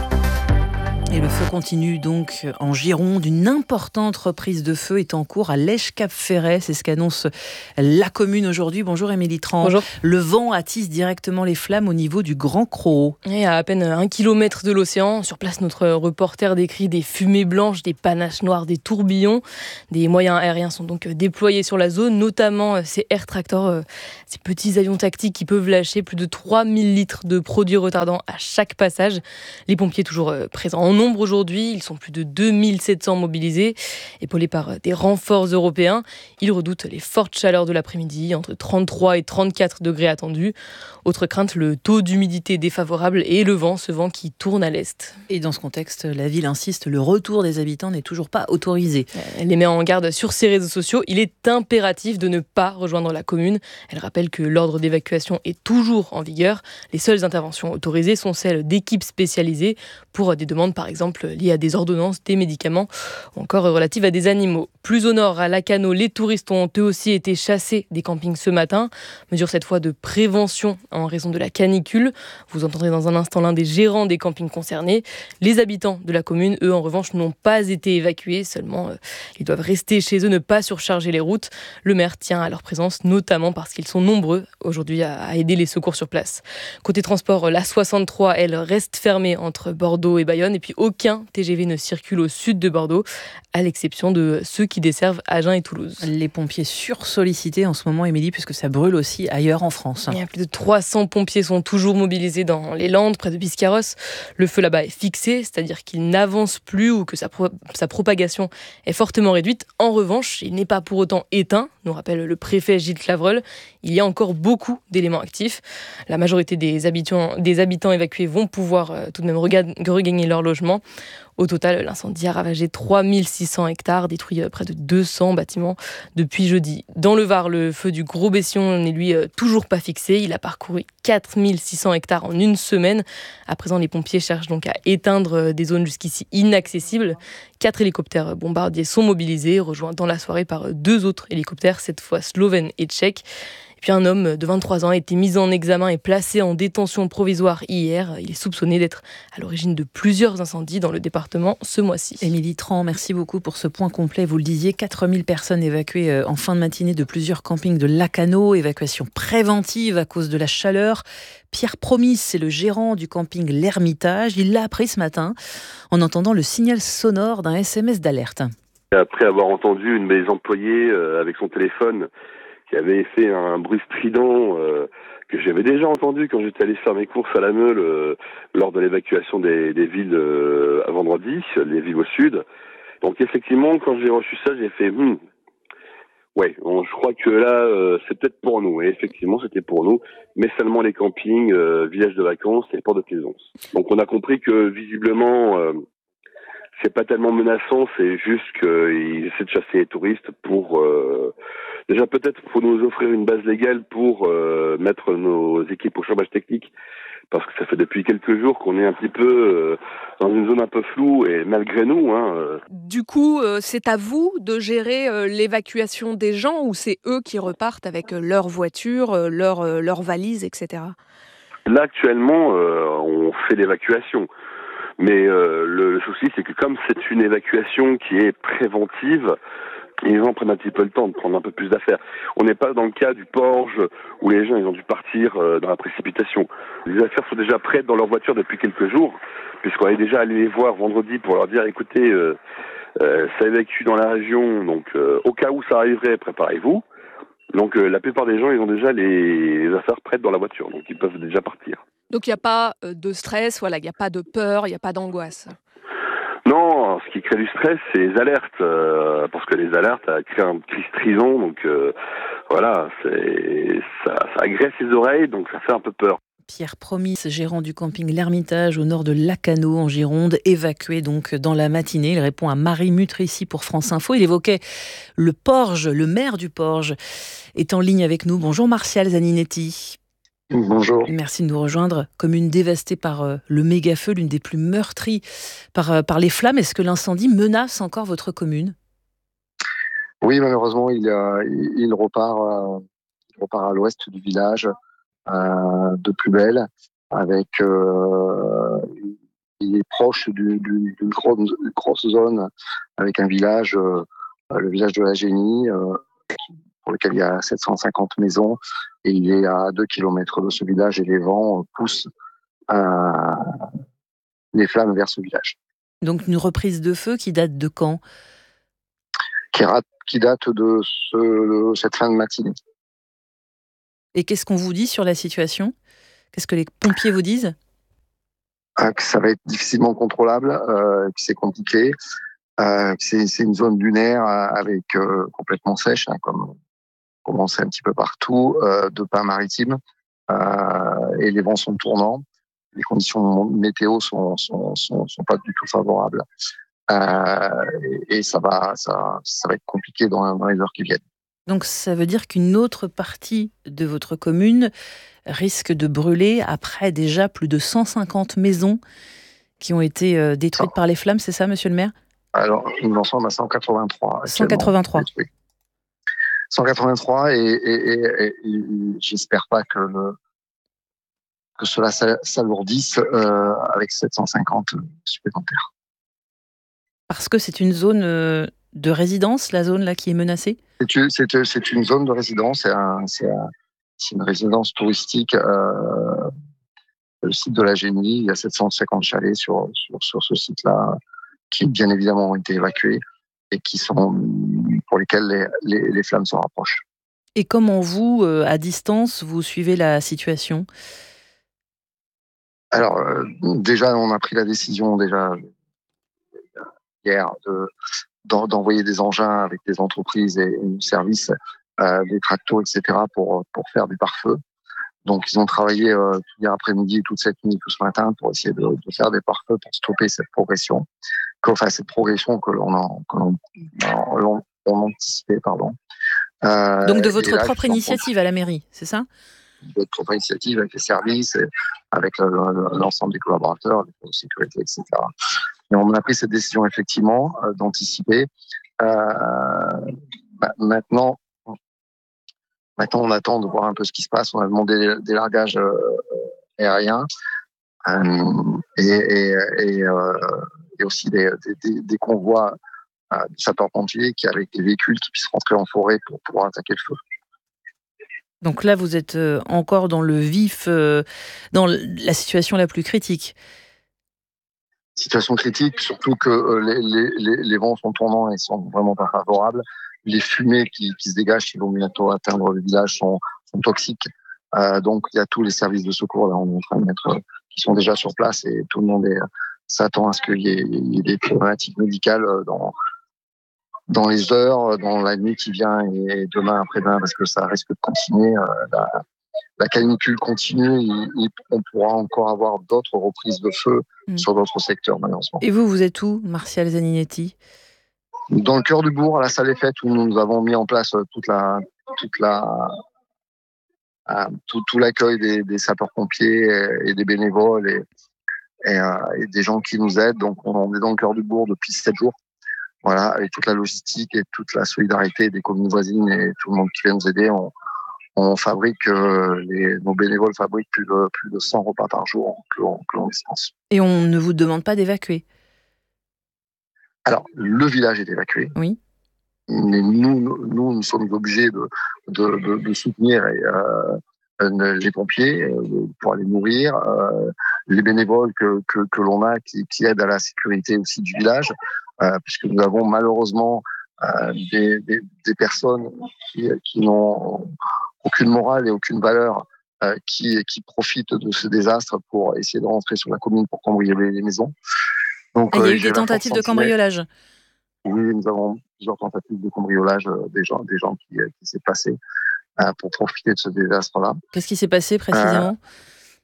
Et le feu continue donc en Gironde. Une importante reprise de feu est en cours à Lèche-Cap-Ferret. C'est ce qu'annonce la commune aujourd'hui. Bonjour Émilie Tran. Bonjour. Le vent attise directement les flammes au niveau du Grand Croc. Et à à peine un kilomètre de l'océan, sur place, notre reporter décrit des fumées blanches, des panaches noires, des tourbillons. Des moyens aériens sont donc déployés sur la zone, notamment ces Air Tractor, ces petits avions tactiques qui peuvent lâcher plus de trois mille litres de produits retardants à chaque passage. Les pompiers toujours présents en nombre aujourd'hui, ils sont plus de deux mille sept cents mobilisés, épaulés par des renforts européens. Ils redoutent les fortes chaleurs de l'après-midi, entre trente-trois et trente-quatre degrés attendus. Autre crainte, le taux d'humidité défavorable et le vent, ce vent qui tourne à l'est. Et dans ce contexte, la ville insiste, le retour des habitants n'est toujours pas autorisé. Elle les met en garde sur ses réseaux sociaux. Il est impératif de ne pas rejoindre la commune. Elle rappelle que l'ordre d'évacuation est toujours en vigueur. Les seules interventions autorisées sont celles d'équipes spécialisées pour des demandes, par exemple, liées à des ordonnances, des médicaments ou encore relatives à des animaux. Plus au nord, à Lacanau, les touristes ont eux aussi été chassés des campings ce matin. Mesure cette fois de prévention en raison de la canicule. Vous entendrez dans un instant l'un des gérants des campings concernés. Les habitants de la commune, eux, en revanche, n'ont pas été évacués. Seulement, euh, ils doivent rester chez eux, ne pas surcharger les routes. Le maire tient à leur présence, notamment parce qu'ils sont nombreux aujourd'hui à, à aider les secours sur place. Côté transport, la soixante-trois, elle, reste fermée entre Bordeaux et Bayonne. Et puis, aucun T G V ne circule au sud de Bordeaux, à l'exception de ceux qui desservent Agen et Toulouse. Les pompiers sursollicités en ce moment, Émilie, puisque ça brûle aussi ailleurs en France. Il y a plus de trois cents pompiers sont toujours mobilisés dans les Landes, près de Biscarrosse. Le feu là-bas est fixé, c'est-à-dire qu'il n'avance plus ou que sa, pro- sa propagation est fortement réduite. En revanche, il n'est pas pour autant éteint, nous rappelle le préfet Gilles Clavreul. Il y a encore beaucoup d'éléments actifs. La majorité des habitants, des habitants évacués vont pouvoir euh, tout de même rega- regagner leur logement. Au total, l'incendie a ravagé trois mille six cents hectares, détruit près de deux cents bâtiments depuis jeudi. Dans le Var, le feu du Gros-Bession n'est lui toujours pas fixé. Il a parcouru quatre mille six cents hectares en une semaine. À présent, les pompiers cherchent donc à éteindre des zones jusqu'ici inaccessibles. Quatre hélicoptères bombardiers sont mobilisés, rejoints dans la soirée par deux autres hélicoptères, cette fois slovènes et tchèques. Puis un homme de vingt-trois ans a été mis en examen et placé en détention provisoire hier. Il est soupçonné d'être à l'origine de plusieurs incendies dans le département ce mois-ci. Émilie Tran, merci beaucoup pour ce point complet. Vous le disiez, quatre mille personnes évacuées en fin de matinée de plusieurs campings de Lacanau. Évacuation préventive à cause de la chaleur. Pierre Promis, c'est le gérant du camping L'Ermitage. Il l'a appris ce matin en entendant le signal sonore d'un S M S d'alerte. Après avoir entendu une de mes employées euh, avec son téléphone qui avait fait un bruit strident euh, que j'avais déjà entendu quand j'étais allé faire mes courses à la Meule euh, lors de l'évacuation des, des villes euh, à vendredi, les villes au sud. Donc effectivement, quand j'ai reçu ça, j'ai fait hmm, ouais, on, je crois que là, euh, c'est peut-être pour nous. Et effectivement, c'était pour nous, mais seulement les campings, euh, villages de vacances et ports de plaisance. Donc on a compris que visiblement, euh, c'est pas tellement menaçant, c'est juste qu'ils essaient de chasser les touristes pour... Euh, déjà peut-être pour nous offrir une base légale pour euh, mettre nos équipes au chômage technique, parce que ça fait depuis quelques jours qu'on est un petit peu euh, dans une zone un peu floue, et malgré nous... Hein, euh... Du coup, euh, c'est à vous de gérer euh, l'évacuation des gens, ou c'est eux qui repartent avec euh, leur voiture, euh, leur, euh, leurs valises, et cetera. Là, actuellement, euh, on fait l'évacuation. Mais euh, le, le souci, c'est que comme c'est une évacuation qui est préventive, les gens prennent un petit peu le temps de prendre un peu plus d'affaires. On n'est pas dans le cas du Porge où les gens ils ont dû partir euh, dans la précipitation. Les affaires sont déjà prêtes dans leur voiture depuis quelques jours, puisqu'on est déjà allé les voir vendredi pour leur dire écoutez, euh, euh, ça évacue dans la région, donc euh, au cas où ça arriverait, préparez-vous. Donc euh, la plupart des gens ils ont déjà les, les affaires prêtes dans la voiture, donc ils peuvent déjà partir. Donc il n'y a pas de stress, voilà, il n'y a pas de peur, il n'y a pas d'angoisse. Non, ce qui crée du stress, c'est les alertes, euh, parce que les alertes ça crée un cri strident, donc euh, voilà, c'est, ça, ça agresse les oreilles, donc ça fait un peu peur. Pierre Promis, gérant du camping L'Ermitage au nord de Lacanau en Gironde, évacué donc dans la matinée. Il répond à Marie Mutrici pour France Info. Il évoquait le Porge, le maire du Porge est en ligne avec nous. Bonjour Martial Zaninetti. Bonjour. Merci de nous rejoindre. Commune dévastée par euh, le méga-feu, l'une des plus meurtries par, euh, par les flammes. Est-ce que l'incendie menace encore votre commune ? Oui, malheureusement, il, euh, il, repart, euh, il repart à l'ouest du village, euh, de plus belle, avec euh, il est proche du, du, d'une grosse, grosse zone, avec un village, euh, le village de la Génie, euh, pour lequel il y a sept cent cinquante maisons, et il est à deux kilomètres de ce village, et les vents poussent euh, les flammes vers ce village. Donc une reprise de feu qui date de quand ? Qui, rate, qui date de, ce, de cette fin de matinée. Et qu'est-ce qu'on vous dit sur la situation ? Qu'est-ce que les pompiers vous disent ? Ah, que ça va être difficilement contrôlable, euh, que c'est compliqué, euh, que c'est, c'est une zone dunaire avec euh, complètement sèche, hein, comme, comme on sait un petit peu partout, euh, de pins maritimes, euh, et les vents sont tournants. Les conditions météo sont, sont, sont, sont pas du tout favorables, euh, et, et ça va, ça, ça va être compliqué dans, dans les heures qui viennent. Donc ça veut dire qu'une autre partie de votre commune risque de brûler après déjà plus de cent cinquante maisons qui ont été euh, détruites ça. par les flammes, c'est ça, monsieur le maire ? Alors, nous en sommes à cent quatre-vingt-trois. cent quatre-vingt-trois. cent quatre-vingt-trois, et, et, et, et, et j'espère pas que, le, que cela s'alourdisse euh, avec sept cent cinquante supplémentaires. Parce que c'est une zone euh, de résidence, la zone là qui est menacée ? C'est, c'est, c'est une zone de résidence, c'est, un, c'est, un, c'est une résidence touristique. Euh, le site de la Génie, il y a sept cent cinquante chalets sur, sur, sur ce site-là, qui bien évidemment ont été évacués et qui sont, pour lesquels les, les, les flammes se rapprochent. Et comment vous, euh, à distance, vous suivez la situation ? Alors, euh, déjà, on a pris la décision déjà hier de d'envoyer des engins avec des entreprises et des services, euh, des tractos, et cetera, pour, pour faire des pare-feux. Donc, ils ont travaillé euh, tout hier après-midi, toute cette nuit, tout ce matin, pour essayer de, de faire des pare-feux pour stopper cette progression, enfin, cette progression que l'on, a, que l'on, l'on, on anticipait, pardon. Euh, Donc, de votre là, propre initiative à la mairie, c'est ça ? De votre propre initiative avec les services, et avec le, le, l'ensemble des collaborateurs, les forces de sécurité, et cetera. Et on a pris cette décision, effectivement, euh, d'anticiper. Euh, bah, maintenant, maintenant, on attend de voir un peu ce qui se passe. On a demandé des, des largages euh, aériens euh, et, et, et, euh, et aussi des, des, des convois euh, de sapeurs-pompiers qui, avec des véhicules qui puissent rentrer en forêt pour pouvoir attaquer le feu. Donc là, vous êtes encore dans le vif, euh, dans la situation la plus critique. Situation critique, surtout que euh, les, les, les vents sont tournants et sont vraiment pas favorables. Les fumées qui, qui se dégagent, qui vont bientôt atteindre le village, sont, sont toxiques. Euh, donc il y a tous les services de secours là, on est en train de mettre, euh, qui sont déjà sur place, et tout le monde est, s'attend à ce qu'il y ait, il y ait des problématiques médicales dans, dans les heures, dans la nuit qui vient et demain après-demain, parce que ça risque de continuer. Euh, la, La canicule continue, et on pourra encore avoir d'autres reprises de feu mmh. sur d'autres secteurs, malheureusement. Et vous, vous êtes où, Martial Zaninetti ? Dans le cœur du bourg, à la salle des fêtes, où nous avons mis en place toute la, toute la, euh, tout, tout l'accueil des, des sapeurs-pompiers et, et des bénévoles et, et, euh, et des gens qui nous aident. Donc, on est dans le cœur du bourg depuis sept jours. Voilà, avec toute la logistique et toute la solidarité des communes voisines et tout le monde qui vient nous aider. On, On fabrique, euh, les, nos bénévoles fabriquent plus de, plus de cent repas par jour que l'on, que l'on dispense. Et on ne vous demande pas d'évacuer ? Alors, le village est évacué. Oui. Mais nous, nous, nous sommes obligés de, de, de, de soutenir et, euh, les pompiers euh, pour aller nourrir, euh, les bénévoles que, que, que l'on a qui, qui aident à la sécurité aussi du village, euh, puisque nous avons malheureusement euh, des, des, des personnes qui, qui n'ont aucune morale et aucune valeur, euh, qui, qui profitent de ce désastre pour essayer de rentrer sur la commune pour cambrioler les maisons. Donc, il y a euh, eu des tentatives de cambriolage ? Oui, nous avons plusieurs tentatives de cambriolage, euh, des gens, des gens qui, qui s'est passé euh, pour profiter de ce désastre-là. Qu'est-ce qui s'est passé précisément ?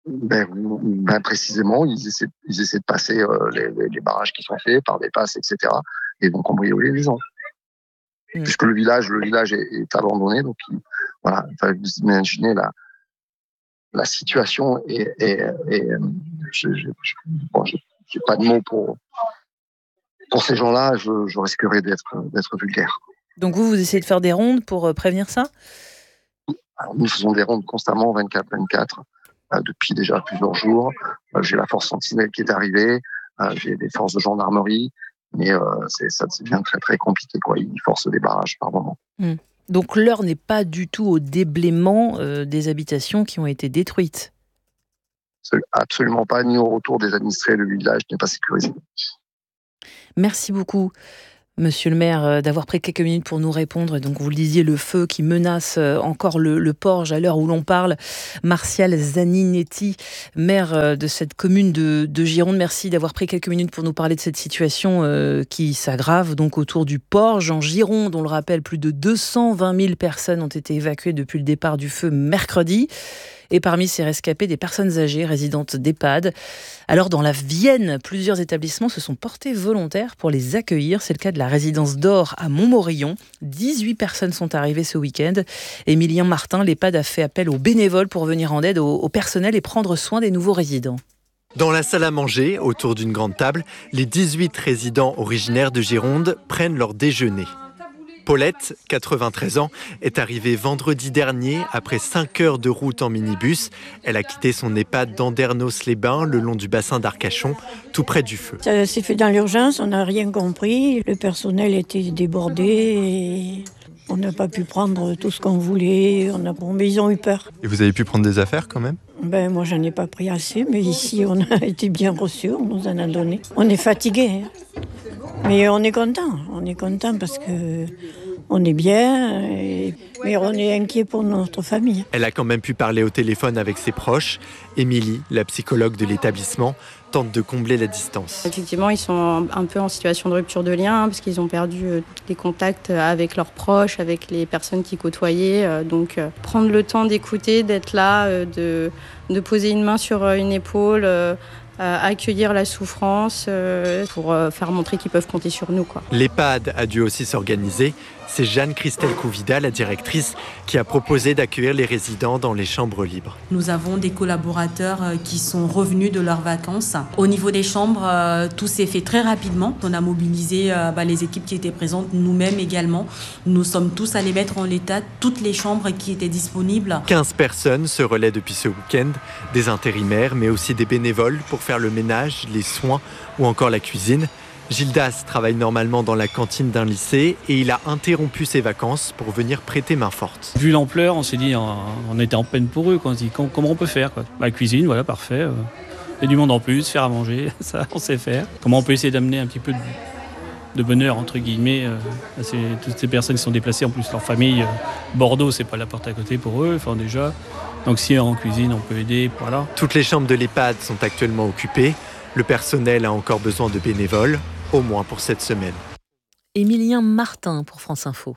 ben, ben, précisément, ils essaient, ils essaient de passer euh, les, les, les barrages qui sont faits par des passes, et cetera. Et donc cambrioler les gens. Mmh. Puisque le village, le village est, est abandonné, donc il, voilà, enfin, vous imaginez la, la situation et, et, et je, je, je, bon, je, j'ai pas de mots pour pour ces gens-là. Je, je risquerais d'être d'être vulgaire. Donc vous, vous essayez de faire des rondes pour prévenir ça ? Alors, nous faisons des rondes constamment, vingt-quatre vingt-quatre, euh, depuis déjà plusieurs jours. Euh, j'ai la force sentinelle qui est arrivée, euh, j'ai des forces de gendarmerie, mais euh, c'est, ça devient très très compliqué, quoi. Ils forcent des barrages par moment. Mmh. Donc l'heure n'est pas du tout au déblaiement euh, des habitations qui ont été détruites. Absolument pas, ni au retour des administrés, le village n'est pas sécurisé. Merci beaucoup, Monsieur le maire, d'avoir pris quelques minutes pour nous répondre. Donc, vous le disiez, le feu qui menace encore le, le Porge à l'heure où l'on parle. Martial Zaninetti, maire de cette commune de, de Gironde, merci d'avoir pris quelques minutes pour nous parler de cette situation euh, qui s'aggrave donc autour du Porge. En Gironde, on le rappelle, plus de deux cent vingt mille personnes ont été évacuées depuis le départ du feu mercredi. Et parmi ces rescapés, des personnes âgées résidentes d'EHPAD. Alors, dans la Vienne, plusieurs établissements se sont portés volontaires pour les accueillir. C'est le cas de la résidence d'Or à Montmorillon. dix-huit personnes sont arrivées ce week-end. Émilien Martin, l'EHPAD a fait appel aux bénévoles pour venir en aide au, au personnel et prendre soin des nouveaux résidents. Dans la salle à manger, autour d'une grande table, les dix-huit résidents originaires de Gironde prennent leur déjeuner. Paulette, quatre-vingt-treize ans, est arrivée vendredi dernier après cinq heures de route en minibus. Elle a quitté son EHPAD d'Andernos-les-Bains le long du bassin d'Arcachon, tout près du feu. Ça s'est fait dans l'urgence, on n'a rien compris. Le personnel était débordé et on n'a pas pu prendre tout ce qu'on voulait. On a... bon, mais ils ont eu peur. Et vous avez pu prendre des affaires quand même ? Ben, moi, j'en ai pas pris assez, mais ici, on a été bien reçus, on nous en a donné. On est fatigués, hein. Mais on est content, on est content parce que on est bien, et... mais on est inquiet pour notre famille. Elle a quand même pu parler au téléphone avec ses proches. Émilie, la psychologue de l'établissement, tente de combler la distance. Effectivement, ils sont un peu en situation de rupture de lien parce qu'ils ont perdu les contacts avec leurs proches, avec les personnes qui côtoyaient. Donc, prendre le temps d'écouter, d'être là, de, de poser une main sur une épaule, Euh, accueillir la souffrance euh, pour euh, faire montrer qu'ils peuvent compter sur nous, quoi. L'EHPAD a dû aussi s'organiser. C'est Jeanne-Christelle Couvida, la directrice, qui a proposé d'accueillir les résidents dans les chambres libres. Nous avons des collaborateurs qui sont revenus de leurs vacances. Au niveau des chambres, euh, tout s'est fait très rapidement. On a mobilisé euh, bah, les équipes qui étaient présentes, nous-mêmes également. Nous sommes tous allés mettre en état toutes les chambres qui étaient disponibles. quinze personnes se relaient depuis ce week-end, des intérimaires, mais aussi des bénévoles pour faire le ménage, les soins ou encore la cuisine. Gildas travaille normalement dans la cantine d'un lycée et il a interrompu ses vacances pour venir prêter main forte. Vu l'ampleur, on s'est dit, on était en peine pour eux, quoi. On s'est dit, comment on peut faire, quoi. La cuisine, voilà, parfait. Il y a du monde en plus, faire à manger, ça, on sait faire. Comment on peut essayer d'amener un petit peu de, de bonheur, entre guillemets, à ces, toutes ces personnes qui sont déplacées, en plus leur famille. Bordeaux, c'est pas la porte à côté pour eux, enfin déjà. Donc si en cuisine, on peut aider, voilà. Toutes les chambres de l'EHPAD sont actuellement occupées. Le personnel a encore besoin de bénévoles, au moins pour cette semaine. Émilien Martin pour France Info.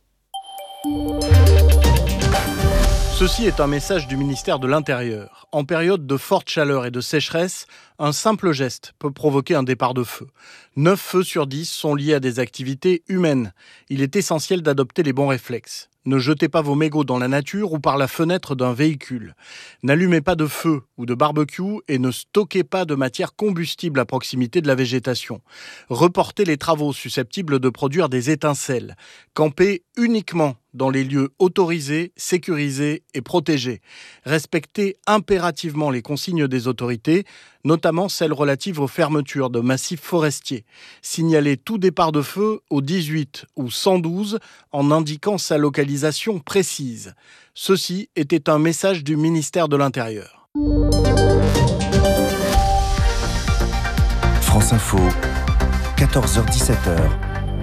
Ceci est un message du ministère de l'Intérieur. En période de forte chaleur et de sécheresse, un simple geste peut provoquer un départ de feu. neuf feux sur dix sont liés à des activités humaines. Il est essentiel d'adopter les bons réflexes. Ne jetez pas vos mégots dans la nature ou par la fenêtre d'un véhicule. N'allumez pas de feu ou de barbecue et ne stockez pas de matière combustible à proximité de la végétation. Reportez les travaux susceptibles de produire des étincelles. Campez uniquement dans les lieux autorisés, sécurisés et protégés. Respectez impérativement les consignes des autorités, notamment celles relatives aux fermetures de massifs forestiers. Signalez tout départ de feu au dix-huit ou cent douze en indiquant sa localisation précise. Ceci était un message du ministère de l'Intérieur. France Info, quatorze heures dix-sept heures.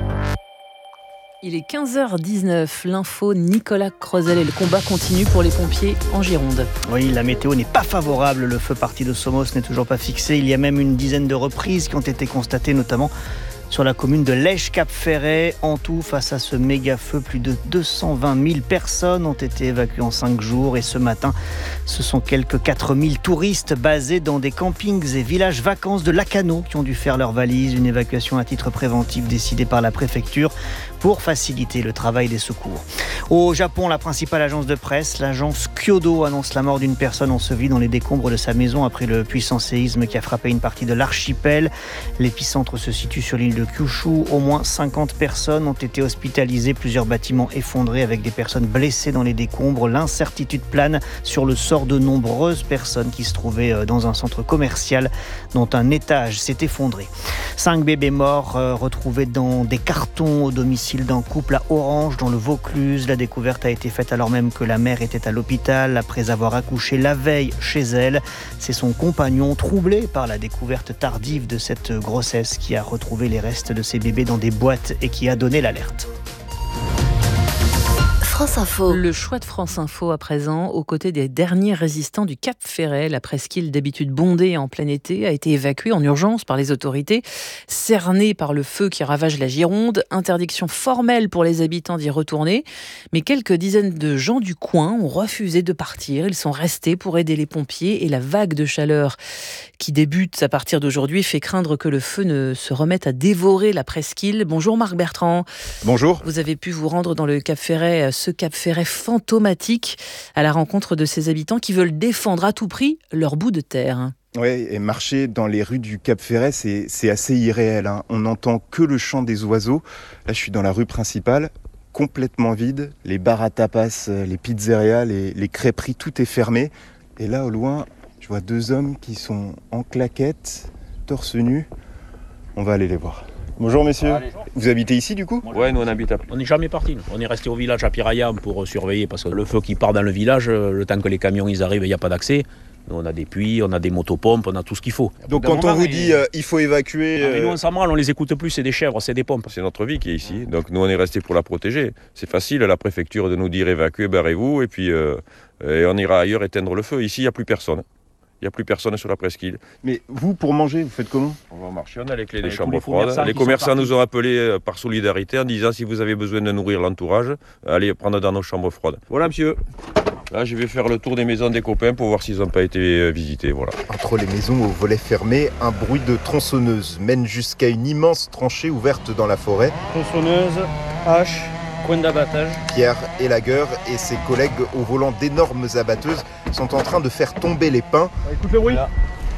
Il est quinze heures dix-neuf, l'info Nicolas Crozel et le combat continue pour les pompiers en Gironde. Oui, la météo n'est pas favorable, le feu parti de Somos n'est toujours pas fixé. Il y a même une dizaine de reprises qui ont été constatées, notamment sur la commune de Lège-Cap-Ferret. En tout, face à ce méga feu, plus de deux cent vingt mille personnes ont été évacuées en cinq jours. Et ce matin, ce sont quelques quatre mille touristes basés dans des campings et villages vacances de Lacanau qui ont dû faire leurs valises. Une évacuation à titre préventif décidée par la préfecture pour faciliter le travail des secours. Au Japon, la principale agence de presse, l'agence Kyodo, annonce la mort d'une personne ensevelie dans les décombres de sa maison après le puissant séisme qui a frappé une partie de l'archipel. L'épicentre se situe sur l'île de Kyushu. Au moins cinquante personnes ont été hospitalisées, plusieurs bâtiments effondrés avec des personnes blessées dans les décombres. L'incertitude plane sur le sort de nombreuses personnes qui se trouvaient dans un centre commercial dont un étage s'est effondré. Cinq bébés morts euh, retrouvés dans des cartons au domicile d'un couple à Orange dans le Vaucluse. La découverte a été faite alors même que la mère était à l'hôpital après avoir accouché la veille chez elle. C'est son compagnon, troublé par la découverte tardive de cette grossesse, qui a retrouvé les restes de ses bébés dans des boîtes et qui a donné l'alerte. France Info. Le choix de France Info à présent, aux côtés des derniers résistants du Cap Ferret. La presqu'île, d'habitude bondée en plein été, a été évacuée en urgence par les autorités, cernée par le feu qui ravage la Gironde. Interdiction formelle pour les habitants d'y retourner. Mais quelques dizaines de gens du coin ont refusé de partir. Ils sont restés pour aider les pompiers et la vague de chaleur qui débute à partir d'aujourd'hui fait craindre que le feu ne se remette à dévorer la presqu'île. Bonjour Marc Bertrand. Bonjour. Vous avez pu vous rendre dans le Cap Ferret, ce Cap Ferret fantomatique, à la rencontre de ces habitants qui veulent défendre à tout prix leur bout de terre. Oui, et marcher dans les rues du Cap Ferret, c'est, c'est assez irréel, hein. On n'entend que le chant des oiseaux. Là, je suis dans la rue principale, complètement vide. Les bars à tapas, les pizzerias, les, les crêperies, tout est fermé. Et là, au loin, je vois deux hommes qui sont en claquettes, torse nu. On va aller les voir. Bonjour messieurs. Allez. Vous habitez ici du coup ? Ouais, nous on habite à... On n'est jamais partis. On est resté au village à Piraya pour surveiller parce que le feu qui part dans le village, le temps que les camions ils arrivent, il n'y a pas d'accès. Nous, on a des puits, on a des motopompes, on a tout ce qu'il faut. Donc quand on vous dit euh, il faut évacuer... Euh... Ah, nous on s'en branle, on les écoute plus, c'est des chèvres, c'est des pompes. C'est notre vie qui est ici, donc nous on est restés pour la protéger. C'est facile à la préfecture de nous dire évacuez, barrez-vous et puis euh, et on ira ailleurs éteindre le feu. Ici il n'y a plus personne. Il n'y a plus personne sur la presqu'île. Mais vous, pour manger, vous faites comment ? On va marcher, on a les clés des Avec chambres les froides. commerçants Les commerçants nous ont appelés par solidarité en disant si vous avez besoin de nourrir l'entourage, allez prendre dans nos chambres froides. Voilà monsieur. Là, je vais faire le tour des maisons des copains pour voir s'ils n'ont pas été visités. Voilà. Entre les maisons aux volets fermés, un bruit de tronçonneuse mène jusqu'à une immense tranchée ouverte dans la forêt. Tronçonneuse, hache, coin d'abattage. Pierre Elagueur et ses collègues au volant d'énormes abatteuses sont en train de faire tomber les pins. Écoute le bruit. Là.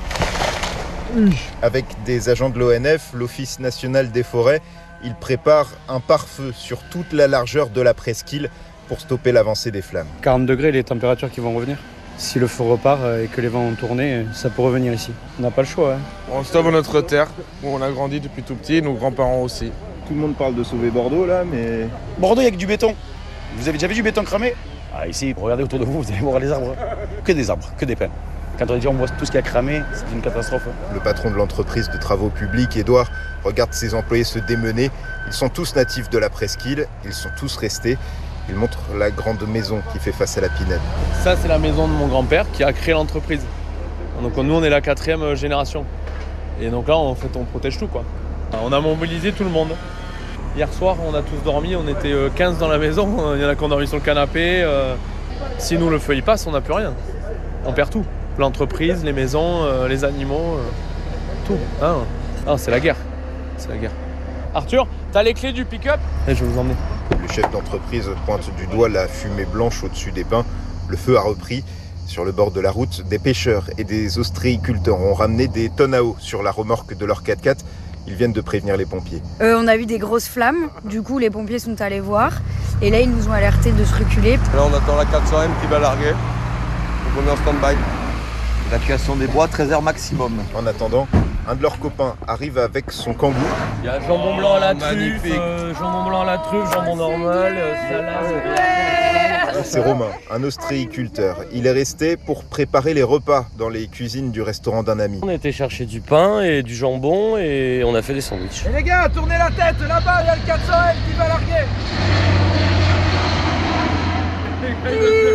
Avec des agents de l'O N F, l'Office national des forêts, ils préparent un pare-feu sur toute la largeur de la presqu'île pour stopper l'avancée des flammes. quarante degrés, les températures qui vont revenir. Si le feu repart et que les vents ont tourné, ça peut revenir ici. On n'a pas le choix. Hein. On sauve notre terre, où on a grandi depuis tout petit, nos grands-parents aussi. Tout le monde parle de sauver Bordeaux là, mais... Bordeaux, il n'y a que du béton. Vous avez déjà vu du béton cramé ? Ah, ici, regardez autour de vous, vous allez voir les arbres. Que des arbres, que des pins. Quand on dit on voit tout ce qui a cramé, c'est une catastrophe. Le patron de l'entreprise de travaux publics, Édouard, regarde ses employés se démener. Ils sont tous natifs de la presqu'île, ils sont tous restés. Il montre la grande maison qui fait face à la Pinède. Ça, c'est la maison de mon grand-père qui a créé l'entreprise. Donc nous, on est la quatrième génération. Et donc là, en fait, on protège tout, quoi. On a mobilisé tout le monde. Hier soir, on a tous dormi, on était quinze dans la maison. Il y en a qui ont dormi sur le canapé. Si nous, le feu, il passe, on n'a plus rien. On perd tout. L'entreprise, les maisons, les animaux, tout. Hein. Ah, c'est la guerre. C'est la guerre. Arthur, t'as les clés du pick-up ? Et je vais vous emmener. Le chef d'entreprise pointe du doigt la fumée blanche au-dessus des pins. Le feu a repris. Sur le bord de la route, des pêcheurs et des ostréiculteurs ont ramené des tonnes à eau sur la remorque de leur quatre-quatre. Ils viennent de prévenir les pompiers. Euh, on a vu des grosses flammes, du coup les pompiers sont allés voir. Et là ils nous ont alertés de se reculer. Là on attend la quatre cents M qui va larguer. Donc on est en stand-by. Évacuation des bois, treize heures maximum. En attendant, un de leurs copains arrive avec son kangou. Il y a jambon blanc à la truffe, euh, jambon blanc à la truffe, jambon normal, euh, salade. C'est Romain, un ostréiculteur. Il est resté pour préparer les repas dans les cuisines du restaurant d'un ami. On a été chercher du pain et du jambon et on a fait des sandwichs. Et les gars, tournez la tête, là-bas il y a le quatre cents M qui va larguer.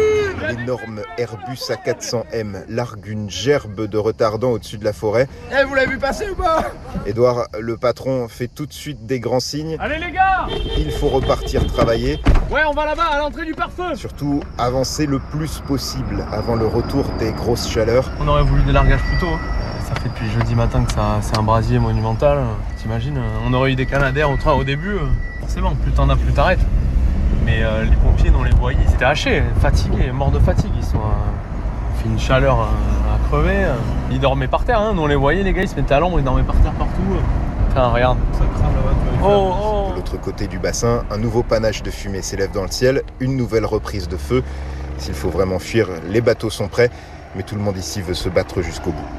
L'énorme Airbus A quatre cents M largue une gerbe de retardants au-dessus de la forêt. Eh, hey, vous l'avez vu passer ou pas? Édouard, le patron, fait tout de suite des grands signes. Allez les gars! Il faut repartir travailler. Ouais, on va là-bas, à l'entrée du pare-feu. Surtout, avancer le plus possible avant le retour des grosses chaleurs. On aurait voulu des largages plus tôt. Ça fait depuis jeudi matin que ça, c'est un brasier monumental. T'imagines, on aurait eu des canadaires au train au début. Forcément, plus t'en as, plus t'arrêtes. Mais euh, les pompiers, on les voyait, ils étaient hachés, fatigués, morts de fatigue. Ils sont, euh, il fait une chaleur euh, à crever. Ils dormaient par terre, hein. Nous on les voyait, les gars, ils se mettaient à l'ombre, ils dormaient par terre partout. Enfin, regarde, ça crame là-bas. Oh, oh. De l'autre côté du bassin, un nouveau panache de fumée s'élève dans le ciel, une nouvelle reprise de feu. S'il faut vraiment fuir, les bateaux sont prêts, mais tout le monde ici veut se battre jusqu'au bout.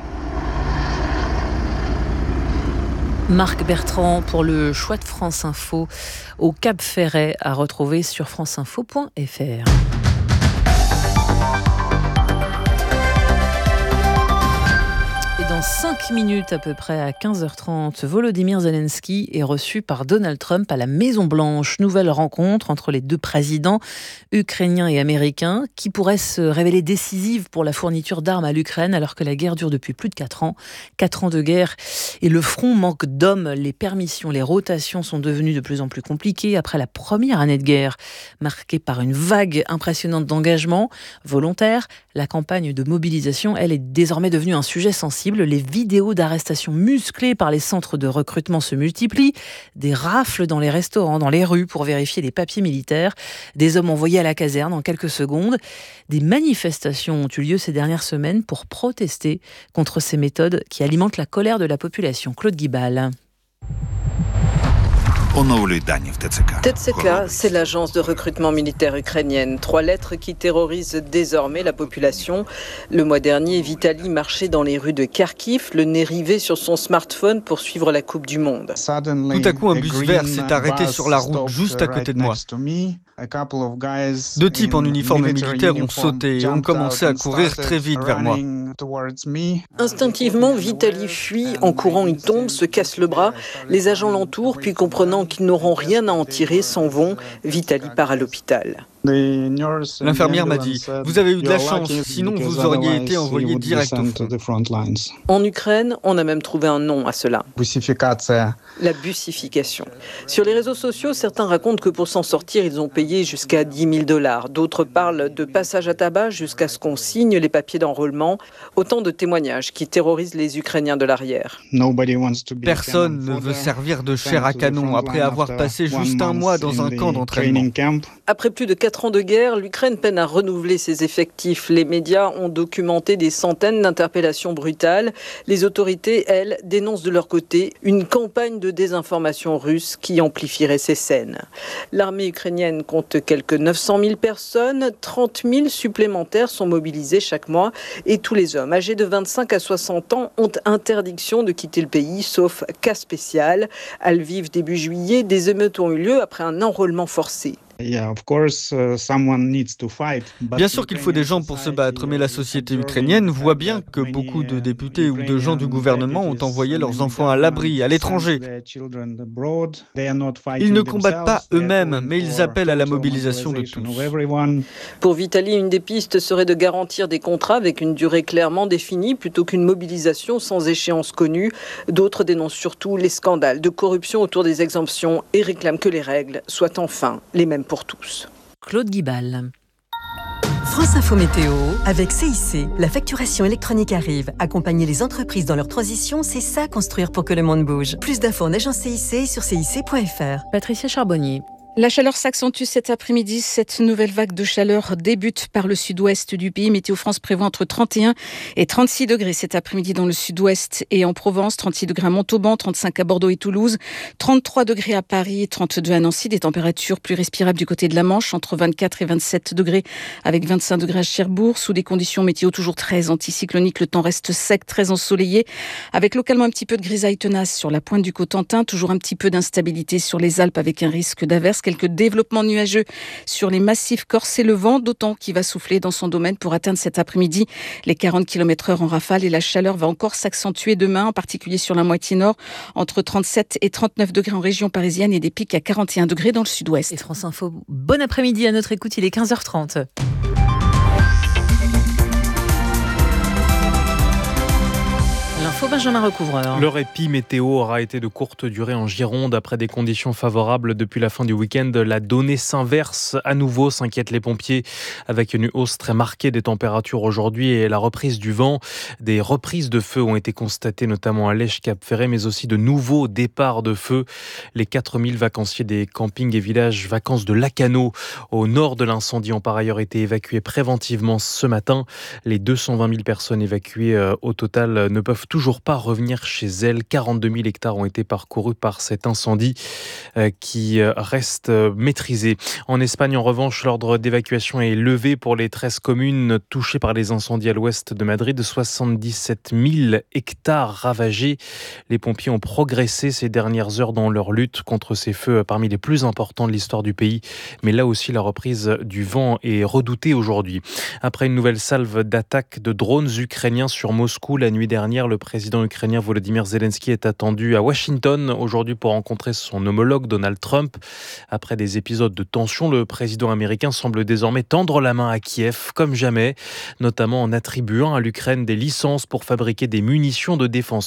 Marc Bertrand pour le choix de France Info au Cap Ferret à retrouver sur franceinfo point f r. Dans cinq minutes à peu près, à quinze heures trente, Volodymyr Zelensky est reçu par Donald Trump à la Maison-Blanche. Nouvelle rencontre entre les deux présidents, ukrainiens et américains, qui pourrait se révéler décisive pour la fourniture d'armes à l'Ukraine, alors que la guerre dure depuis plus de quatre ans. Quatre ans de guerre et le front manque d'hommes. Les permissions, les rotations sont devenues de plus en plus compliquées après la première année de guerre, marquée par une vague impressionnante d'engagement volontaire. La campagne de mobilisation, elle, est désormais devenue un sujet sensible. Les vidéos d'arrestations musclées par les centres de recrutement se multiplient. Des rafles dans les restaurants, dans les rues pour vérifier les papiers militaires. Des hommes envoyés à la caserne en quelques secondes. Des manifestations ont eu lieu ces dernières semaines pour protester contre ces méthodes qui alimentent la colère de la population. Claude Guibal. T C K, c'est l'agence de recrutement militaire ukrainienne. Trois lettres qui terrorisent désormais la population. Le mois dernier, Vitali marchait dans les rues de Kharkiv, le nez rivé sur son smartphone pour suivre la Coupe du Monde. Tout à coup, un bus vert s'est arrêté sur la route juste à côté de moi. Deux types en uniforme militaire ont sauté et ont commencé à courir très vite vers moi. Instinctivement, Vitali fuit. En courant, il tombe, se casse le bras. Les agents l'entourent, puis comprenant qu'ils n'auront rien à en tirer, s'en vont. Vitali part à l'hôpital. L'infirmière m'a dit « Vous avez eu de la chance, sinon vous auriez été envoyé direct au front ». En Ukraine, on a même trouvé un nom à cela. La bussification. Sur les réseaux sociaux, certains racontent que pour s'en sortir, ils ont payé jusqu'à dix mille dollars. D'autres parlent de passage à tabac jusqu'à ce qu'on signe les papiers d'enrôlement. Autant de témoignages qui terrorisent les Ukrainiens de l'arrière. Personne ne veut servir de chair à canon après avoir passé juste un mois dans un camp d'entraînement. Après plus de quatre ans de guerre, l'Ukraine peine à renouveler ses effectifs. Les médias ont documenté des centaines d'interpellations brutales. Les autorités, elles, dénoncent de leur côté une campagne de désinformation russe qui amplifierait ces scènes. L'armée ukrainienne compte quelques neuf cent mille personnes, trente mille supplémentaires sont mobilisés chaque mois et tous les hommes âgés de vingt-cinq à soixante ans ont interdiction de quitter le pays, sauf cas spécial. À Lviv, début juillet, des émeutes ont eu lieu après un enrôlement forcé. Bien sûr qu'il faut des gens pour se battre, mais la société ukrainienne voit bien que beaucoup de députés ou de gens du gouvernement ont envoyé leurs enfants à l'abri, à l'étranger. Ils ne combattent pas eux-mêmes, mais ils appellent à la mobilisation de tous. Pour Vitali, une des pistes serait de garantir des contrats avec une durée clairement définie plutôt qu'une mobilisation sans échéance connue. D'autres dénoncent surtout les scandales de corruption autour des exemptions et réclament que les règles soient enfin les mêmes pour tous. Claude Guibal. France Info Météo, avec C I C, la facturation électronique arrive. Accompagner les entreprises dans leur transition, c'est ça construire pour que le monde bouge. Plus d'infos en agence C I C sur C I C point F R. Patricia Charbonnier. La chaleur s'accentue cet après-midi. Cette nouvelle vague de chaleur débute par le sud-ouest du pays. Météo France prévoit entre trente et un et trente-six degrés cet après-midi dans le sud-ouest et en Provence, trente-six degrés à Montauban, trente-cinq à Bordeaux et Toulouse, trente-trois degrés à Paris, trente-deux à Nancy. Des températures plus respirables du côté de la Manche, entre vingt-quatre et vingt-sept degrés avec vingt-cinq degrés à Cherbourg. Sous des conditions météo toujours très anticycloniques, le temps reste sec, très ensoleillé, avec localement un petit peu de grisaille tenace sur la pointe du Cotentin. Toujours un petit peu d'instabilité sur les Alpes avec un risque d'averse. Quelques développements nuageux sur les massifs corses et le vent, d'autant qu'il va souffler dans son domaine pour atteindre cet après-midi les quarante kilomètres heure en rafale. Et la chaleur va encore s'accentuer demain, en particulier sur la moitié nord, entre trente-sept et trente-neuf degrés en région parisienne et des pics à quarante et un degrés dans le sud-ouest. Et France Info, bon après-midi à notre écoute, il est quinze heures trente. Info, Benjamin Recouvreur. Le répit météo aura été de courte durée en Gironde. Après des conditions favorables depuis la fin du week-end, la donnée s'inverse à nouveau, s'inquiètent les pompiers, avec une hausse très marquée des températures aujourd'hui et la reprise du vent. Des reprises de feu ont été constatées, notamment à Lèche-Cap-Ferret, mais aussi de nouveaux départs de feu. Les quatre mille vacanciers des campings et villages vacances de Lacanau, au nord de l'incendie, ont par ailleurs été évacués préventivement ce matin. Les deux cent vingt mille personnes évacuées euh, au total euh, ne peuvent toujours pas revenir chez elles. quarante-deux mille hectares ont été parcourus par cet incendie euh, qui euh, reste euh, maîtrisé. En Espagne, en revanche, l'ordre d'évacuation est levé pour les treize communes touchées par les incendies à l'ouest de Madrid. soixante-dix-sept mille hectares ravagés. Les pompiers ont progressé ces dernières heures dans leur lutte contre ces feux parmi les plus importants de l'histoire du pays. Mais là aussi, la reprise du vent est redoutée aujourd'hui. Après une nouvelle salve d'attaques de drones ukrainiens sur Moscou la nuit dernière, le président ukrainien Volodymyr Zelensky est attendu à Washington aujourd'hui pour rencontrer son homologue Donald Trump. Après des épisodes de tension, le président américain semble désormais tendre la main à Kiev comme jamais, notamment en attribuant à l'Ukraine des licences pour fabriquer des munitions de défense